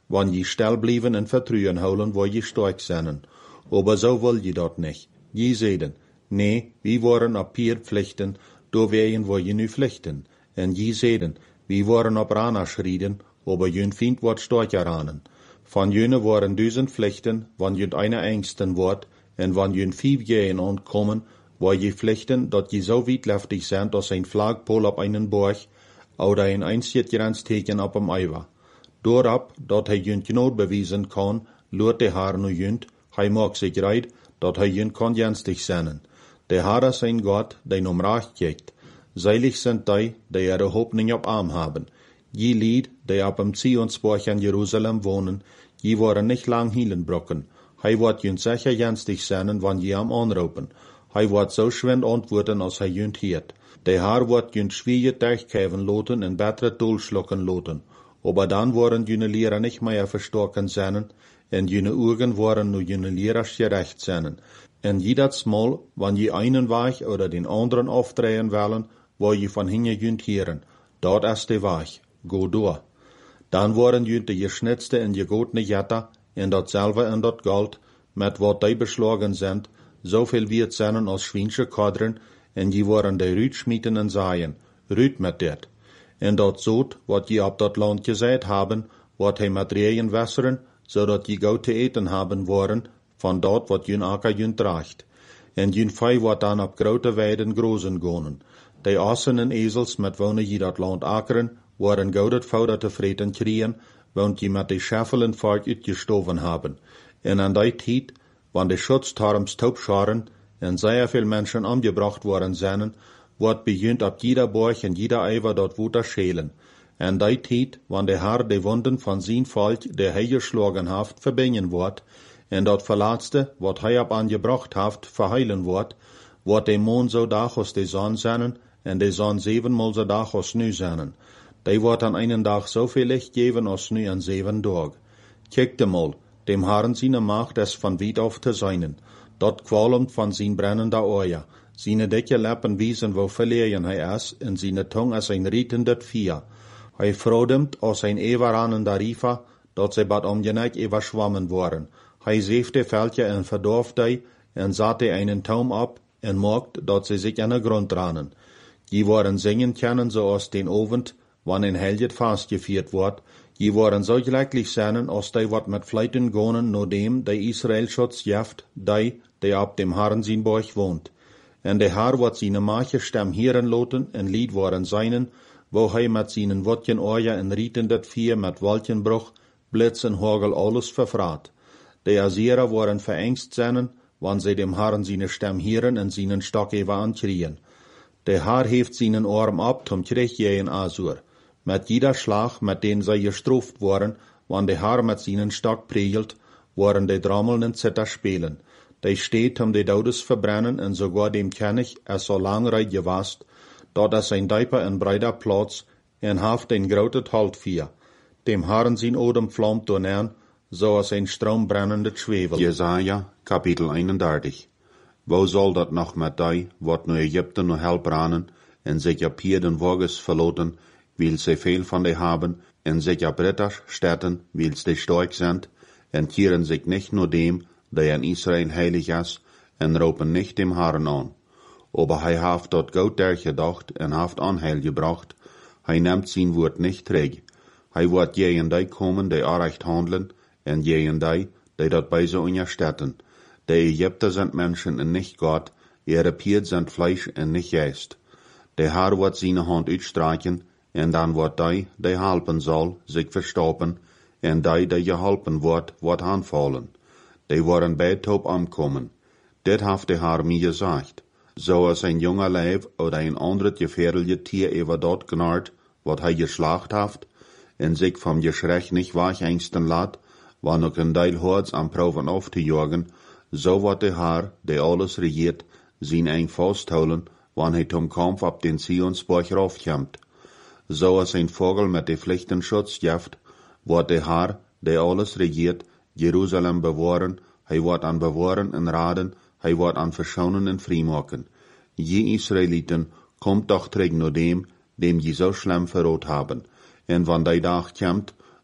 wann je still blijven en vertrouwen houden, wo je stark zijn. Aber so will je dat nicht. Je zeiden, nee, wir waren op hier pflichten, door wegen wo je nu pflichten. En je zeiden, wir waren op Rana schreden, aber jün Feind wordt starker ranen. Van jüne waren 1000 pflichten, wann jün eine engsten wordt, en wann jün 5 Jahren ontkommen, wo je pflichten, dat je so witleftig sind, als ein Flagpol op einen Borg, oder ein einziges Grenzteken op een Eiwa. Doorab, dat hij jün genood bewijzen kan, loert de haar nu jünt, hij maakt zich reid, dat hij jün kan jenstig zijn. De Herr is ein Gott, der um Recht kijkt. Seilig sind die ihre Hoffnung op Arm haben. Je Lied, die op dem Zionsborg in Jerusalem wohnen, je worden nicht lang hielenbrocken. Hij wordt jün sicher jenstig zijn, wann je am anroepen. Hij wordt so schwind antwoorden, als hij jünt hiert. De Herr wordt jün schwierige durchkäven loten en bessere Dolschlucken loten. Aber dann worden jüne Lehrer nicht mehr verstorken zijn, en jüne Augen worden nu jüne Lehrers gerecht zijn. En jedes Mal, wann je einen Weg oder den anderen aufdrehen wollen, wo je von hinten jünt hören, dort ist der Weg, go door. Dann worden jünt de geschnitzte en gegotene Jetta, en dat selber en dat Gold, met wat die beschlagen sind, so viel wird zijn als schwinsche Kadren, en je worden de Rüt schmieden en saaien, Rüt met dit. En dat zoot, wat je op dat land gezet haben, wordt hij met reën wässeren, zodat je gauw te eten haben worden, van dat wat jün akker jün draagt. En jün vee wordt dan op grote weiden grozen gonen. De assen en ezels met wonen je dat land akkeren, worden gauw dat vouder te vreten kriegen, want je met de scheffelen vaart uitgestoven haben. En aan die tijd, wanneer de schutztarms taubscharen, en sehr veel mensen omgebracht worden zijn, wordt begint op jeder borg en jeder eiver dat woter schelen. En die tijd, wanneer de Herr de wunden van zijn volk, de hij geschlagen heeft, verbinden wordt, en dat verlaatste, wat hij op aangebracht heeft, verheilen wordt de mond zo dag als de zon zijn, en de zon 7-mal zo dag als nu zijn. Die wordt aan einen dag zoveel licht geven als nu aan 7 dag. Kijk mal, dem Herrn seine Macht is van weit auf te zijn. Dat kwalmt van zijn brennende oor. Seine dicke Lippen wiesen, wo verlegen hij is, en seine Tung is een rietendet Vier. Hij vrodemt als een everanende Riefer, dat ze bad omgenek überschwammen worden. Hij zeeft de veldje en verdorft die, en zat einen Taum ab, en mocht, dat ze zich aan de grond ranen. Je worden zingen kennen, zoals den Ovend, wanneer een helget vastgevierd wordt. Je worden zo glücklich zijn, als die wat met fleiten gonen, no dem de Israel schutz jeft, die op dem Herrn zijn borg woont. En de Herr wordt zijn mache stem hieren loten, en lied worden zijnen, wo hij met zijn wotjen oorja en rieten dat vier met wolkenbruch, blitz en hagel alles verfraat. De Assyrer worden verengst zijn, wann sie dem Herrn seine stem hieren en seinen Stock even ankrien. De Herr heeft seinen Arm ab zum Kriegjeien Asur. Met jeder Schlag, met den zij gestraft worden, wann de Herr met seinen Stock pregelt, worden de Drommeln en Zitter spelen. De steht de Daudes verbrennen en sogar dem König so lang reit gewast, dat ein dieper en breider Platz en haft ein grotet Haltvier. Dem Herrn sein Odem flammt donern, so als ein stroombrennende Schwevel. Jesaja, kapitel 31. Wo soll dat noch met die, wat nu Egypten nu help ranen, en zich op hier den Wages verloten, wil ze veel van die haben, en zich op Ritters sterten, wil ze stark sind, en kieren zich nicht nur dem, der in Israel heilig is, en roepen nicht dem Herrn an. Aber hij haft dort goed durchgedacht en haft Anheil gebracht, hij neemt zijn woord nicht terug. Hij wordt jegen die komen, die aanrecht handelen, en jegen die dat bij ze unterstetten. De Ägypter sind Menschen en nicht Gott, ihre Pied sind Fleisch en nicht Geist. De Herr wordt seine Hand uitstreichen, en dan wordt die helpen zal, zich verstoppen, en die geholpen wordt aanvallen. Die worden beid op omkomen. Dit heeft de Herr mir gesagt. Zoals een junger Leib oder een ander gefährliche Tier über dort knarrt, wat hij geslacht heeft, en zich vom Geschrech nicht wegengsten laat, wann ook een Deil Hords am Proven auf te jagen, so wordt de Herr, die alles regiert, zijn eng vasthouden, wann hij zum Kampf op den Zionsborg raufkomt. Zoals een vogel met de Pflichten Schutz jeft, wordt de Herr, die alles regiert, Jerusalem bewahren, hij wordt aan bewahren en raden, hij wordt aan verschonen en vrijmaken. Je Israeliten, komt doch terug naar dem je zo schlimm verrood hebben. En wann die dag komt,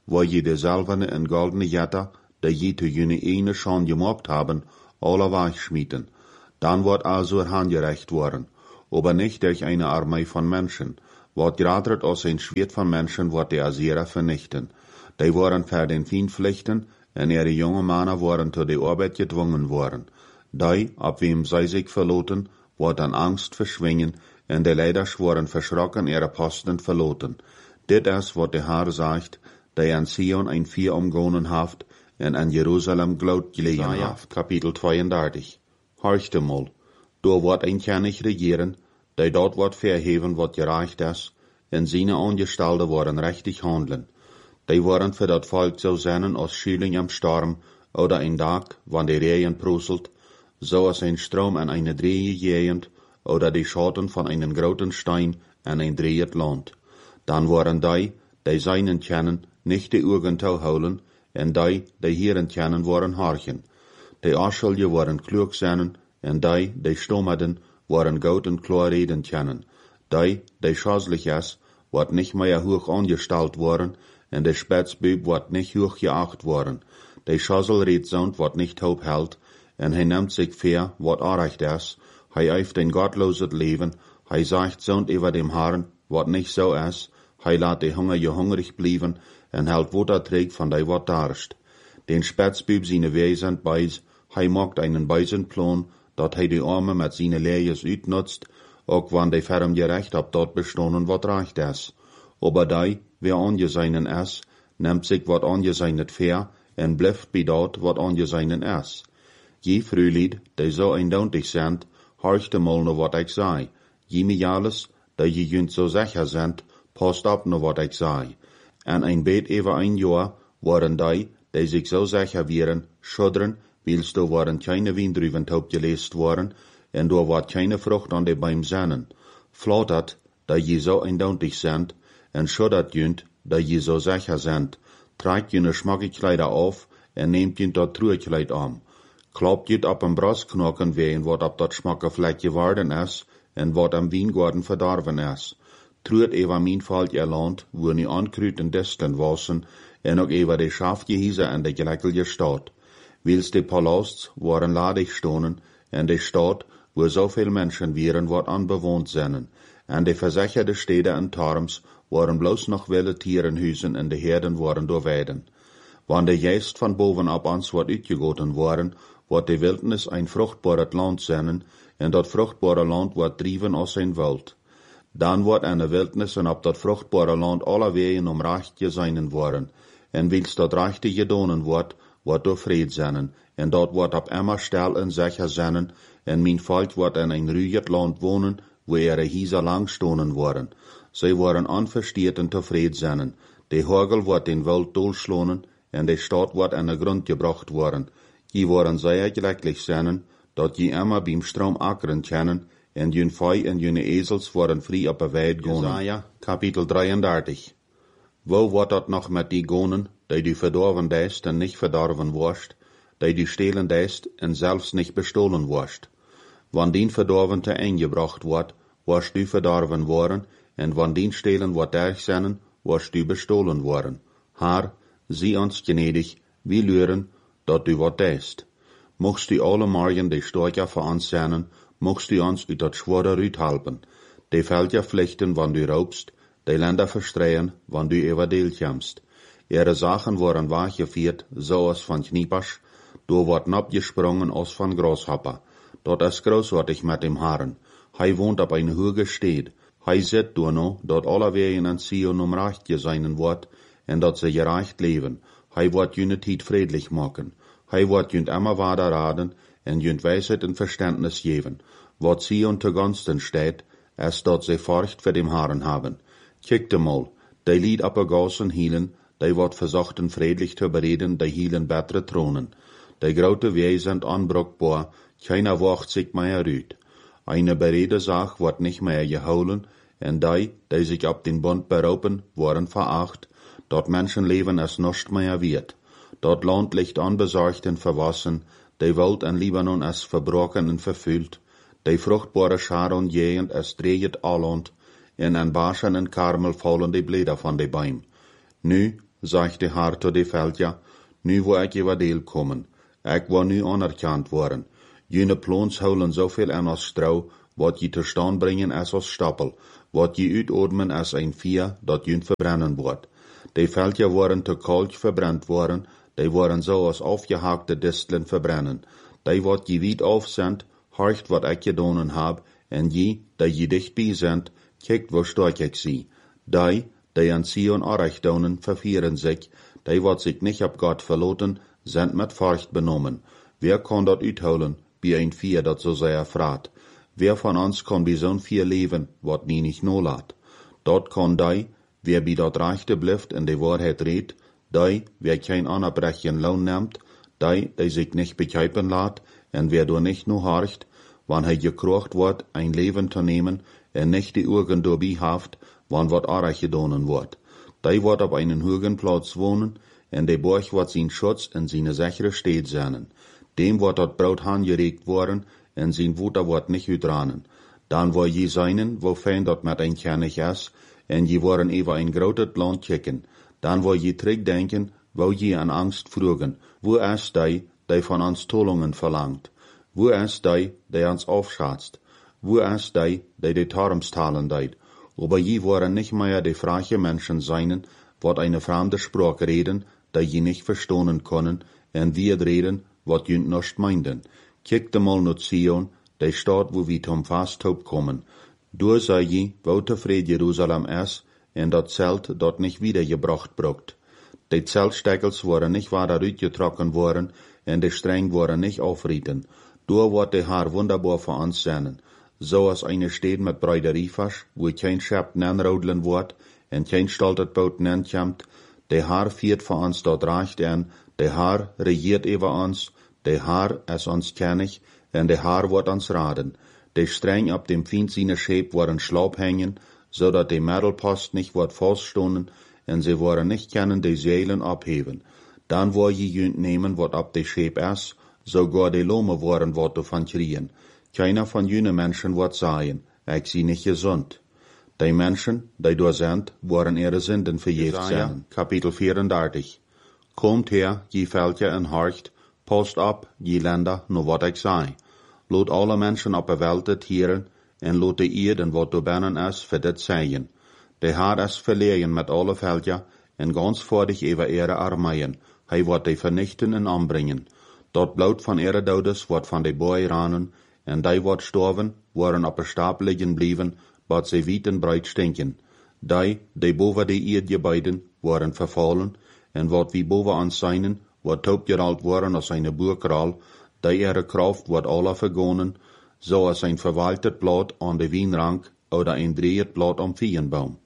wo je de zilverne en goldene jetter, die je te jene ene schon gemacht haben, alle wegschmieden. Dann wird Asur handgerecht worden, aber nicht durch eine Armee von Menschen. Wat gradert aus ein Schwert von Menschen, wird die Assyrer vernichten. Die waren für den Feind flüchten, und ihre jungen Männer waren zu der Arbeit gezwungen worden. Die, ab wem sie sich verloten, wird an Angst verschwingen, und die Leider waren verschrocken ihre Posten verloten. Dit ist, was der Herr sagt, der an Sion ein Vier umgonen haft, und an Jerusalem Glaut gelegen haft. Kapitel 32. Horchte mal, da wird ein König regieren, der dort wird verheben, wat gerecht ist, und seine Angestellte worden richtig handeln. Die waren für das Volk so sein als Schüling am Sturm, oder ein Tag, wann die Regen prusselt, so als ein Strom an eine Drehe gehend, oder die Schatten von einem großen Stein an ein drehet Land. Dann waren die seinen kennen, nicht die Augen zu holen, und die Hieren kennen, waren horchen. Die Arschelje waren klug sein, und die Stommerden, waren gut und klar reden kennen. Die schaslich ist, wird nicht mehr hoch angestellt worden, und der Spätzbub wird nicht hoch geacht worden. Der Schasselredsund wird nicht hoch hält, und nimmt sich fair, wat arrecht ist. Eift ein gottloset Leben, sagt Sund über dem Herrn, wat nicht so ist. Lässt die Hunger hungrig blieben, und hält Wutter trägt von der wat darst. Den Spätzbub seine Wesen beis, macht einen beisen Plan, dat die Arme mit seine Lehres utnutzt, auch wann die Ferm gerecht ab dort bestohnen wat recht ist. Aber wer angeseinen ist, nimmt sich wat angeseinet fair, en bleft bei dort wat angeseinen ist. Je Frühlied, die so eindeutig sind, horchte mal no wat ich sei. Je mir alles, die je jünt so sicher sind, passt ab no wat ich sei. En ein bet über ein Jahr waren die sich so sicher wären, schuddern, weilst da waren keine Windrüben taub gelest worden, en da war keine Frucht an de Baum sennen. Flattert, da je so eindeutig sind, en schuddert jünt, da je so sicher sind, tragt jene Schmackekleider auf, en nehmt jünt dat Truhekleid an. Klappt jünt ab am Brastknochen wehen, wat ab dat Schmackefleck geworden is, en wat am Weingarten verdorben is. Truht eva mein Fall ihr Land, wo nie ankrüten Disteln wassen, en auch eva de Schafgehieser en de Geleckelje Stadt. Wils de Palasts waren ladig stonen, en de Stadt, wo so viel Menschen wären, wat anbewohnt sinnen, en de versicherte Städte en Tarms waren bloß noch wilde Tierenhusen en de Herden waren door Weiden. Wann de Geist von boven ab ans wat uitgegoten waren, wat de Wildnis ein fruchtbares Land sinnen, en dat fruchtbare Land wat driven aus sein Wald. Dan wordt an de Wildnis en op dat fruchtbare Land alle wegen om recht geseinen worden, en wils dat rechte gedonen wordt door vrede zinnen, en dat wordt op immer stel en sicher zinnen, en mijn volk wordt in een ruiget Land wonen, wo ihre Hieser lang stonen worden. Zij worden onversteerd en tevreden zinnen. De Hagel wordt den Wald dolschlonen, en de Stadt wordt an de Grund gebracht worden. Die worden sehr glücklich zinnen, dat je immer beim Strom ackern kennen, en jun Fei en june Esels worden vrij op de weid gonen. Jesaja, Kapitel 33. Wo wordt dat nog met die gonen, die verdorven deist en nicht verdorven worst, die stehlen deist en zelfs nicht bestohlen worst? Wann dien verdorven te eingebracht wordt, worst du verdorven worden, en wann dien stehlen wordt derg sennen, worst du bestohlen worden. Haar, zie ons gnädig, wie lüren, dat du wat deist. Mochst du alle morgen de Storcher voor ons sennen, mochst du ons uit dat schwere Rüt halpen. De Felder flechten, wann du raubst, de Länder verstreien, wann du über Deel jamst. Ihre Sachen worden weggeviert, so als van Kniepasch, du wordt abgesprungen als van Grashopper. Dort is großartig mit dem Herrn. Wohnt op een hoge Steed. Zit du no, dat alle wegen an Sion recht geseinen wordt, en dat ze gerecht leven. Wordt jüne Tiet friedlich machen. Wordt jünt immer weiter raden, en jünt Weisheit en Verständnis geben. Wat Sion te gunsten steht, es dat ze Furcht für dem Herrn haben. Kiekte mal, die Lied op de Gassen hielen, die wat versuchten friedlich te bereden, die hielen bessere Thronen. Die grote Wege sind anbruchbar, keiner wacht sich mehr rüt. Eine berede Sach wird nicht mehr geholen, en die sich ab den Bund berauben, worden veracht, dort Menschenleben es nicht mehr wird. Dort Land liegt unbesorgt und verwassen, die Welt in Libanon es verbrochen und verfüllt, die fruchtbare Scharon jehend es dreht alland, in ein Baschen und Karmel fallen die Blätter von de Baum. Nu, sagt de Haar tot de Veldja, nu wo ik je deel komen. Ik wou nu anerkend worden. Jene plons houden zoveel aan als strouw, wat je te staan brengen als stapel, wat je uitodemen als een vier, dat jun verbrennen wordt. De Veldja worden te koud verbrand worden, die worden zo als afgehaakte distelen verbrennen. Die wat je wiet afzendt, horcht wat ik gedaan heb, en die je dichtbij zendt, kijkt wo sterk ik zie. Die aan Sion arrecht donen, vervieren zich, die wat zich niet op God verloten, zijn met Furcht benommen. Wer kan dat uithouden, bij een vier dat zo sehr vraat? Wer van ons kan bij zo'n vier leven, wat nie niet nolaat? Dat kan die, wer bij dat rechte blijft en de waarheid redt, die, wer geen onoprechtjen loon neemt, die zich niet begrijpen laat, en wer door niet nu harcht, wanneer hij gekrocht wordt, een leven te nemen, en niet die ogen doorbij heeft, wanneer wat arg gedaan wordt. Die wordt op een hogen plaats wonen, en de borg wordt zijn schutz en zijn sichere steed zijn. Dem wordt dat brood aangereikt worden, en zijn woede wordt niet uitranen. Dan wil je zijn, wo fijn dat met een kennig is, en je worden even een groot land checken. Dan wil je terugdenken, wo je aan angst vroegen. Wo is die van ons tolungen verlangt? Wo is die ons afschatst? Wo is die de Tarmstalen deed? Aber je worden nicht mehr die freie Menschen sein, wat eine fremde Sprache reden, die je nicht verstehen können, en wir reden, wat je nicht meinden. Kijk de mal naar Sion, die Stadt, wo wir zum Fasthoop kommen. Door sei je, wo tevreden Jerusalem is, en dat Zelt dort nicht wiedergebracht brucht. Die Zeltsteckels worden nicht weiter uitgetrokken worden, en de streng worden nicht aufrieten. Door wordt de Haar wunderbar für uns sein. So als eine Stede mit Breideriefasch, wo kein Schap nenrodlen wordt, en kein stoltet Boot nenkommt, de Haar viert für uns dort recht an, de Haar regiert über uns, de Haar is ons kennig, en de Haar wordt ons raden. De streng op dem Fiend seine Scheep worden Schlaub hängen, so dat de Mittelpost nicht wordt feststonden, en sie worden nicht können de Seelen abheben. Dan wil je junt nemen wat op de Scheep is, sogar de Lome worden wordt van kriegen. Keiner von jene Menschen wordt sagen, ik zie nicht gesund. Die Menschen, die door zijn, worden ihre Sünden vergeeft zijn. Kapitel 34. Komt her, je Veldja en harcht, post op, je Länder, no wat ik zei. Laat alle mensen op de Welt het hieren, en laat de Eden wat door binnen is, voor dit zeggen. De Haar is verlegen met alle Veldja, en ganz voordig over ihre armeien. Hij wordt die vernichten en aanbrengen. Dat bloed van ihre doders wordt van de boy ranen, en die wat storven, worden op een stapel liggen blijven, wat ze wit en breed stinken. Die boven de Erdgebäuden, worden vervallen, en wat wie boven ons zijn, wordt topgeralt worden als een boerkraal, die ihre kracht wordt alle vergonnen, zoals een verwaltet blad aan de wijnrank, oder een dreht blad am Viehenbaum.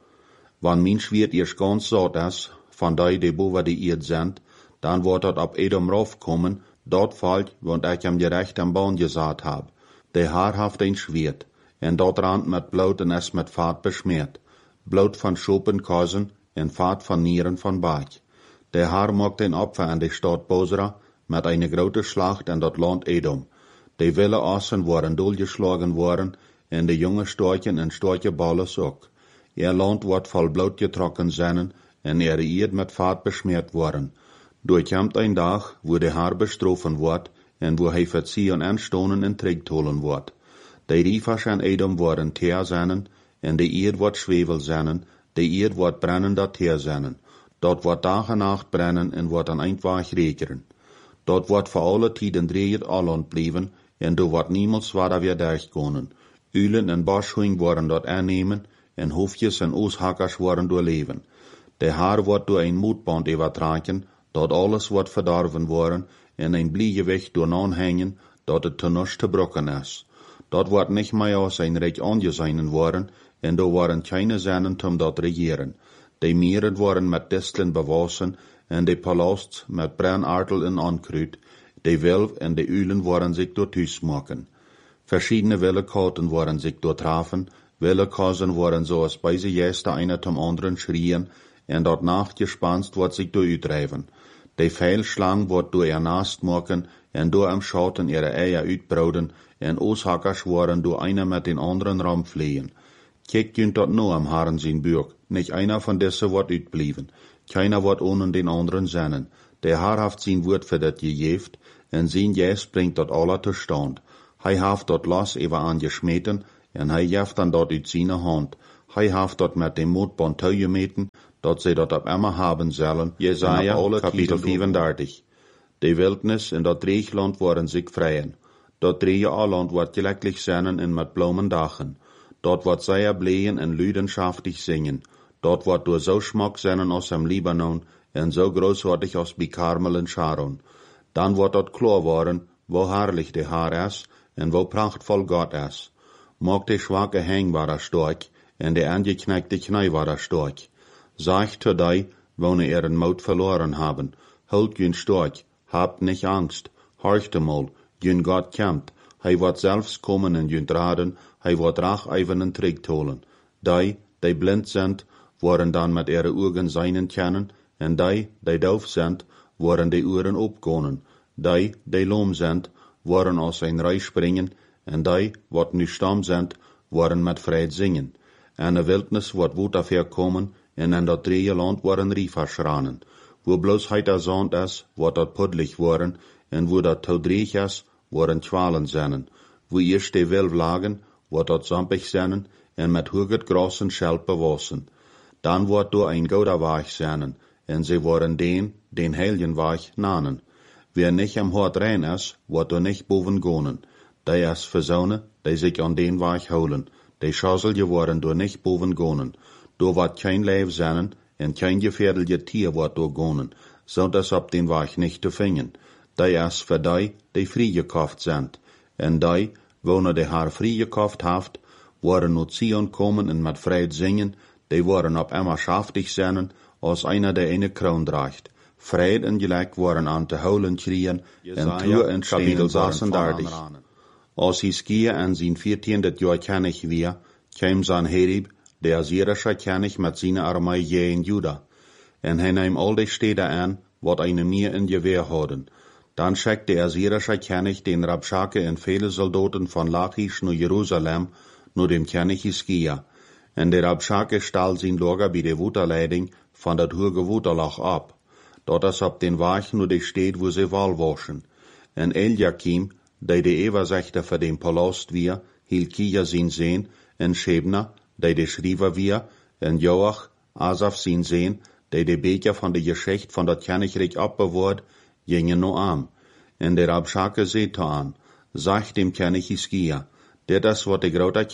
Wann min schwert ihr ganz satt is, van die boven de Erd sind, dan wordt dat op Edom raufkommen, dort fällt, want ich am gerecht am Baum gesaat hab. De Haar haft een Schwert, en dort rand met bloed en is met vaat besmeerd. Bloed van Schopenkazen en vaat van Nieren van Bach. De Haar maakt een Opfer an de Stadt Bosra, met eine grote Schlacht in dat Land Edom. De wilde Assen worden doorgeslagen worden, en de jonge storchen en storcheballen ook. Ihr Land wordt vol bloed getrokken zijn, en ihre Erd met vaat besmeerd worden. Doorkomt een dag, wo de Haar bestrofen wordt, en wo hij verziehen en stonen en terugtolen wordt. De Riefasch en Edom worden teer zijn, en de Erd wordt zwevel zijn, de Erd wordt brennen dat teer zijn. Dat wordt dag en nacht brennen en wordt een eindweg rekenen. Dat wordt voor alle tijden dreigend alland blijven, en do wordt niemals waar weer durchkomen. Ulen en Boschhuing worden dat aannemen, en hoofdjes en ooshakkers worden doorleven. De Haar wordt door een moedband overtragen, dat alles wordt verdorven worden, en een bliegewicht door aanhangen, dat het ten te brokken is. Dat wordt niet meer als een rijk aangezien worden, en daar worden keine zinnen om dat regeren. De meren worden met distelen bewassen, en de palasts met brandardel en ankruid. De wilf en de ulen worden zich door thuis maken. Verschiedene willekaten worden zich doortrafen, willekazen worden zoals bij ze juist einer zum anderen schrien, en dat nachtgespanst wordt zich door uitdrijven. De Pfeilschlang wordt door ihr Nast maken, en door am Schauten ihre Eier uitbroeden, en ooshakkers worden door einer met den anderen ramvliegen. Kijkt jünt dort nur am Haaren zijn Buch, nicht einer von dessen wordt uitblieben. Keiner wordt ohne den anderen zennen. Der Haar haft zijn woord für dat gejeft, en zijn jes bringt dort aller te stand. Hij haft dort los even aan geschmeten, en hij jeft dan dort uit zijn hand. Hij haft dort met dem Mootband touw gemeten, dat zij dat op emmer haben zullen. Jesaja, kapitel 34. De wildnis en dat dreegland worden zich vrijen. Dat dreegeland wordt gelecklich zijn en met bloemen dagen. Dort wordt zij bleien en luidenschaftig zingen. Dort wordt door zo schmack zijn als am Libanon en zo großartig als bij Karmel en Sharon. Dan wordt dat klar worden, wo herrlich de Haar is en wo prachtvol God is. Mag de schwache heng waar stark en de angeknackte knie waar stark. Sagt zu die, wo ne ihren Mut verloren haben, holt jün stark, habt nicht Angst, horchte mal, jün Gott kämpft, hij wordt zelfs kommen en jün raden, hij wordt rach eivenen Trick holen. Die blind sind, worden dan met ihre Augen seinen kennen, en die doof sind, worden die Ohren opgonen. Die loom sind, worden aus ein Reich springen, en die, wat nu stam sind, worden met Fried zingen. En de wildnis wordt woed afherkomen, en in dat Dreegeland worden Riefer schranen. Wo bloß heiter Sand is, wordt dat puddelig worden, en wo dat toudreig is, worden Schwalen zennen. Wo eerst de Wilf lagen, wordt dat zampig zennen, en met hoeget gras en schelp bewassen. Dan wordt door ein gouder Weg zennen, en ze worden den heiligen Weg nanen. Wer nicht am Hort rein is, wordt door nicht boven gonen. Die is verzonen, die sich an den Weg holen. Die Schassel geworden door nicht boven gonen. Door wordt kein Leib zennen, en kein gefährliche Tier wordt door gonen, so dass op den Weg nicht zu fingen. Die is für die vrijgekauft sind. En die, wo ne de haar vrijgekauft haft, worden naar Zion komen en met Fried zingen, die worden op emmer schaftig zijn, als einer der eine Kroon draagt. Fried en gelijk worden aan te holen krieën, en truhe en stenen 36. Als Hiskia en zijn 14. jaar kennig weer, kwam Sanherib, de Assyrische kennig met zijn armee je in Juda. En hij nam al die steden aan, wat eine meer in gewehr hadden. Dan schickte der Assyrische kennig den Rabschake en vele Soldaten von Lachish naar Jerusalem, nur dem König Hiskia. En der Rabschake stahl zijn Lager bij de Waterleiding van dat hoge Waterlach ab. Dort is op den Weg nur de steed wo ze wal waschen. En Eliakim, die de Eversechter für den Palast wir, Hilkia zijn Sehn, en Shebna, die de Schriever wir, en Joach, Asaf zijn Sehn, die de Beker van de Geschicht van dat Königreich abbewaard, gingen no am. En der Rabschake seht an, sagt dem König Hiskia, das wat de grote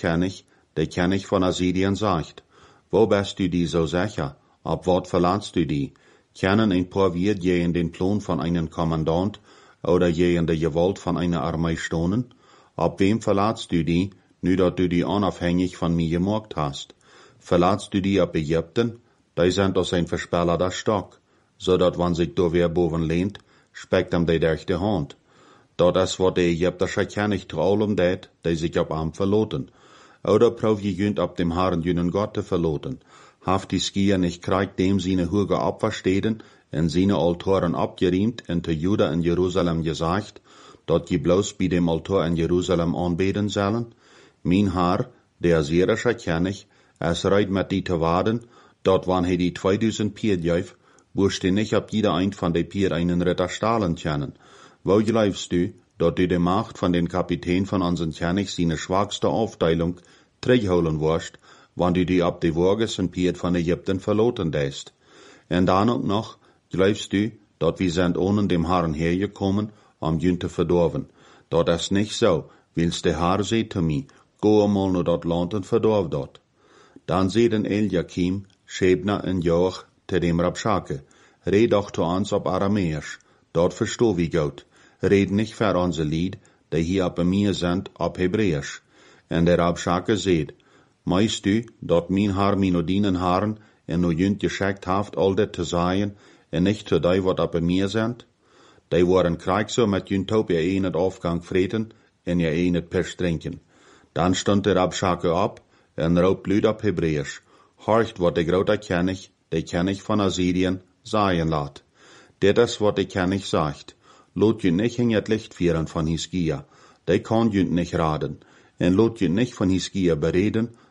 König von Assyrien sagt. Wo bist du die so sicher? Ab wat verlatst du die? Kennen ein paar wir je in den Plan von einem Kommandant oder je in der Gewalt von einer Armee stonen? Ab wem verlatst du die, nu dat du die unabhängig von mir gemacht hast? Verlatst du die ab Ägypten? Die sind aus ein verspellerter Stock, so dat wann sich do wer boven lehnt, speckt am die durch die Hand. Dat is wat de Ägyptische König traulum deed, die sich ab am verloten. Oder prof je jünt ab dem Herrn jünen Gott te verloten. Haft die Skier nicht kreig dem seine Hüge abversteden, en seine Altoren abgeriemt, en te Juda in Jerusalem gesagt, dat je bloß bei dem Altor in Jerusalem anbeten sollen? Mein Herr, der Assyrische König, es reit mit die te waden, dat wann he die 2000 Pier jäuf, wusst die nicht ab jeder ein von de Pier einen Ritter stahlen können. Wo glaubst du, dat du de Macht von den Kapitän von unseren König seine schwachste Aufteilung zurückholen wirst, wann du die ab de Woges und Pier von Ägypten verloten deist? En dann auch noch, glaubst du, dat wir sind ohne dem Herrn hergekommen, jün te verdorven? Dat is nicht so, wils de Herr seht zu mir, go einmal nur dat Land und verdorf dort. Dann seht Eliakim, Shebna en Joach te dem Rabschake, red doch zu uns op Aramäisch, dort versteh wie gut. Red nicht für unser Lied, die hier ab mir sind, ab Hebräisch. En der Rabschake seht, meist du, dat mein Herr mino dienen Herren, en no jünt geschickt haft all det te sagen, en nicht zu die, wat ab mir sind? Die waren krieg so mit jünt op ihr een het Aufgang vreten, en ihr een het Pisch trinken. Dan stond der Rabschake ab, en roept luid op Hebräisch, horcht wat de grote König von Assyrien, sagen laat. Dit is wat de König sagt. Lot je nicht in het Licht vieren von Hiskia, die kann jünt nicht raden. En lot je nicht von Hiskia bereden,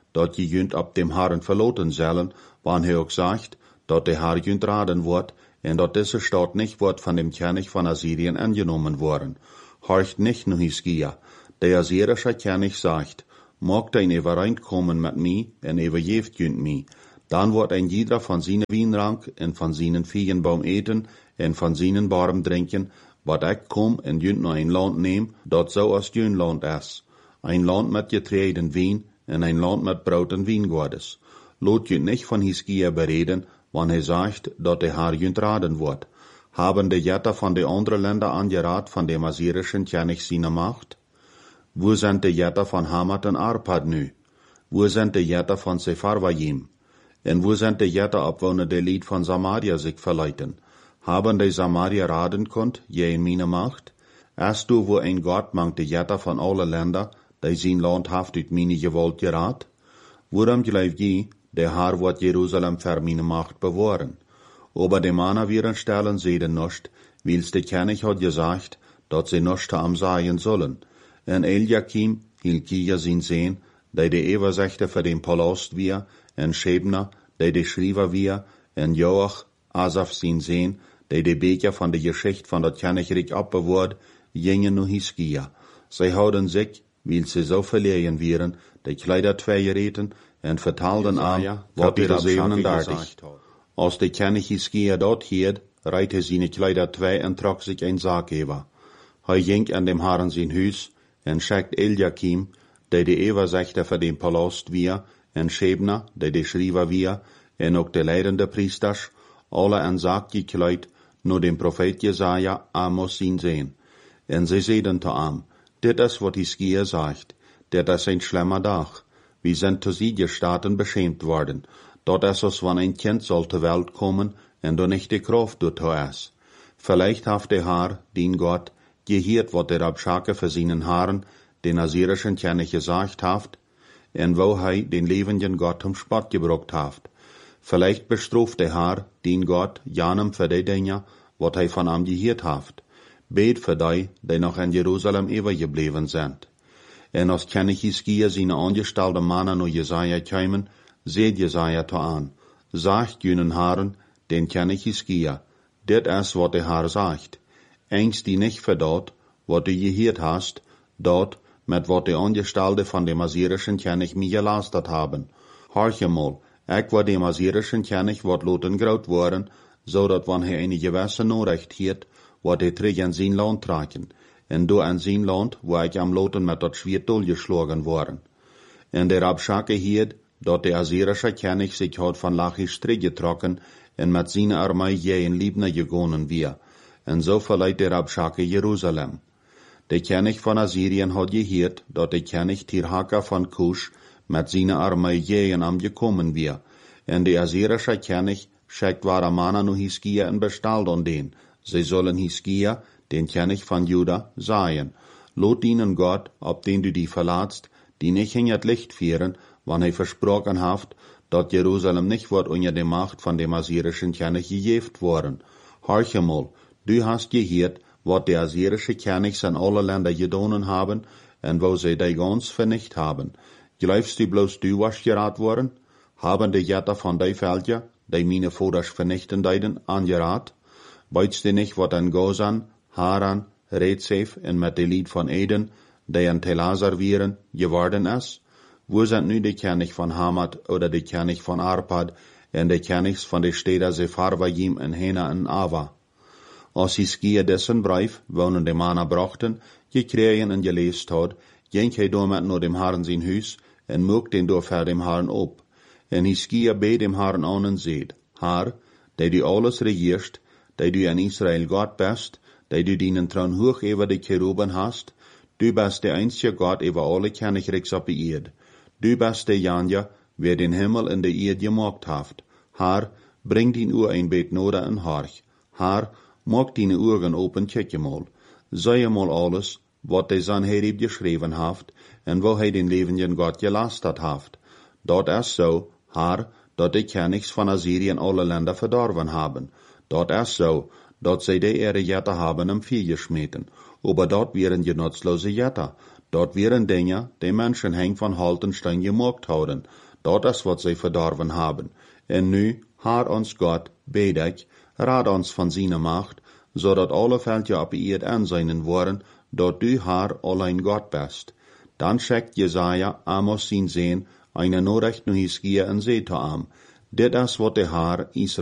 dat je junt ab dem Herren verloten sollen, wann hij ook sagt, dat de Herr junt raden wordt, en dat diese Stadt nicht wird von dem König von Assyrien angenommen worden. Horcht nicht nu Hiskia, der assyrische König sagt, mag dein übereinkommen mit mir, en überjeft junt mir. Dann wird ein jeder von seinen Wienrank en von seinen Feigenbaum eten, en von seinen Barm trinken, wat ik kom en junt no ein Land neem, dat so als jun Land is. Ein Land mit getreiden Wien, en ein Land mit Braut en Wiengordes. Lot junt nicht von Hiskia bereden, wann hij sagt, dat de Herr junt raden wird. Haben de Jätter von de andere Länder angerat von dem assyrischen König seine Macht? Wo sind de Jätter von Hamat en Arpad nu? Wo sind de Jätter von Sepharvaim? En wo sind de Jätter Abwohner de Lied von Samaria sich verleiten? Haben de Samaria raden konnt, je in meine Macht? Erst du, wo ein Gott mangt de Jätter von alle Länder, die sein Land haft ut meine Gewalt gerat? Worum glaubt je, der Herr wird Jerusalem für meine Macht bewahren? Aber die Männer werden stellen sehen nicht, weil's der König hat gesagt, dass sie nicht am sein sollen. En Eliakim, Hilkia sin Sehn, die die Übersechte für den Palast wir, en Schebner, die die Schreiber wir, en Joach, Asaf sin Sehn, die Beker von der Geschichte von der Königreich abbewahrt, gingen nu Hiskia. Sie hauden sich, weil sie so verliehen wären, die Kleider zwei geräten, en vertalden an, wat der 37. Als der König Hiskia dort hielt, reite seine Kleider zwei en trok sich ein Sarg über. Hij ging an dem Herrn sein Hus, en schickt Eliakim, der die Übersechte für den Palast wir, en Schebner, der die Schreiber wir, en ook de leidende Priesters, alle en Sarg gekleid, nur dem Prophet Jesaja Amos sin sehen. En sie sehen zu am, dit is wat Hiskia sagt, dit is ein schlimmer Tag. Wir sind zu Siegerstaaten beschämt worden. Dort ist es, wann ein Kind soll zur Welt kommen, en du nicht die Kraft dazu ist. Vielleicht haft der Herr, den Gott, gehört, wat der Rabschake für seinen Herren, den assyrischen König gesagt haft, en wo hei den lebenden Gott zum Spott gebracht haft. Vielleicht bestraft der Herr, den Gott, janem für die Dinge, wat hei von ihm gehört haft. Bet für die noch in Jerusalem übergeblieben sind. En als König Hiskia seine angestellte Männer nur Jesaja kämen, seht Jesaja to an. Sagt jenen Herren, den König Hiskia, dit is wat der Herr sagt. Eins die nicht verdort, wat du gehört hast, dort, mit wat die Angestellte von dem assyrischen König mir gelastet haben. Horche mal, ich war dem assyrischen König wat loten graut worden, so dat wann er eine gewisse Nachricht hiert, wat er träg in sein Land tragen, en du in sein Land, wo ich am loten mit dat Schwert durchgeschlagen worden. En der Rabschake hiert, dat der assyrische König sich hat von Lachish getrokken, en mit seiner Armee je in Libna gegangen wir, en so verleiht der Rabschake Jerusalem. Der König von Assyrien hat gehört, dat der König Tirhaka von Kusch mit seiner Armee je in am gekommen wir, en der assyrische König schickt wahre Männer nu Hiskia in Bestall an den. Sie sollen Hiskia, den König von Juda, sagen, lot ihnen Gott, ob den du die verlatst, die nicht in das Licht führen, wann er versprochen haft, dat Jerusalem nicht wird unter der Macht von dem assyrischen König gegeft worden. Horche mal, du hast gehört, wat der assyrische König in alle Länder gedonen haben, en wo sie die ganz vernicht haben. Glaubst du bloß du was gerat worden? Haben die Jätter von die Völker, die meine Vaters vernichten deiden, angerat? Weißt du nicht, wat an Gozan, Haran, Rezef en mit dem Lied von Eden, die an Telasar wären, geworden ist? Wo sind nu die König von Hamat oder die König von Arpad en die Königs von der Städte Sepharvaim en Hena en Ava? Als Hiskia dessen Brief, wonen die Männer brachten, gekriegen en gelesen hat, ging hij damit nur dem Herrn sein Hus en mögt den door für dem Herrn op. En Hiskia bet dem Herrn an en seht, Herr, der du alles regierst, der du in Israel Gott bist, der du deinen Thron hoch über die Cheruben hast, du bist der einzige Gott über alle Königreichs auf der Erde. Du bist der Janja, wer den Himmel in der Erde gemacht hat. Herr, bring din Uhr ein Bet noda en Horch. Herr, mag deine Augen open kicke mal. Sei mal alles, wat der Sanherib geschrieben haft, en wo hij den lebenden Gott gelastet haft. Dort ist so, Herr, dat die Königs von Assyrien alle Länder verdorben haben. Dort ist so, dat sie die ihre Jätter haben am Vieh geschmeten. Aber dort wären die nutzlose Jätter. Dort wären Dinge, die Menschen heng van Haltenstein gemocht houden. Dat is wat zij verdorven haben. En nu, haar ons Gott, bedig, raad ons van zijn macht, zodat alle veldje op eerd aanzijnen worden, dat du haar alleen Gott bist. Dan schickt Jesaja Amos zijn zeen, eine Nachricht nu hiskia en zet am. Dit is wat de Haar Israël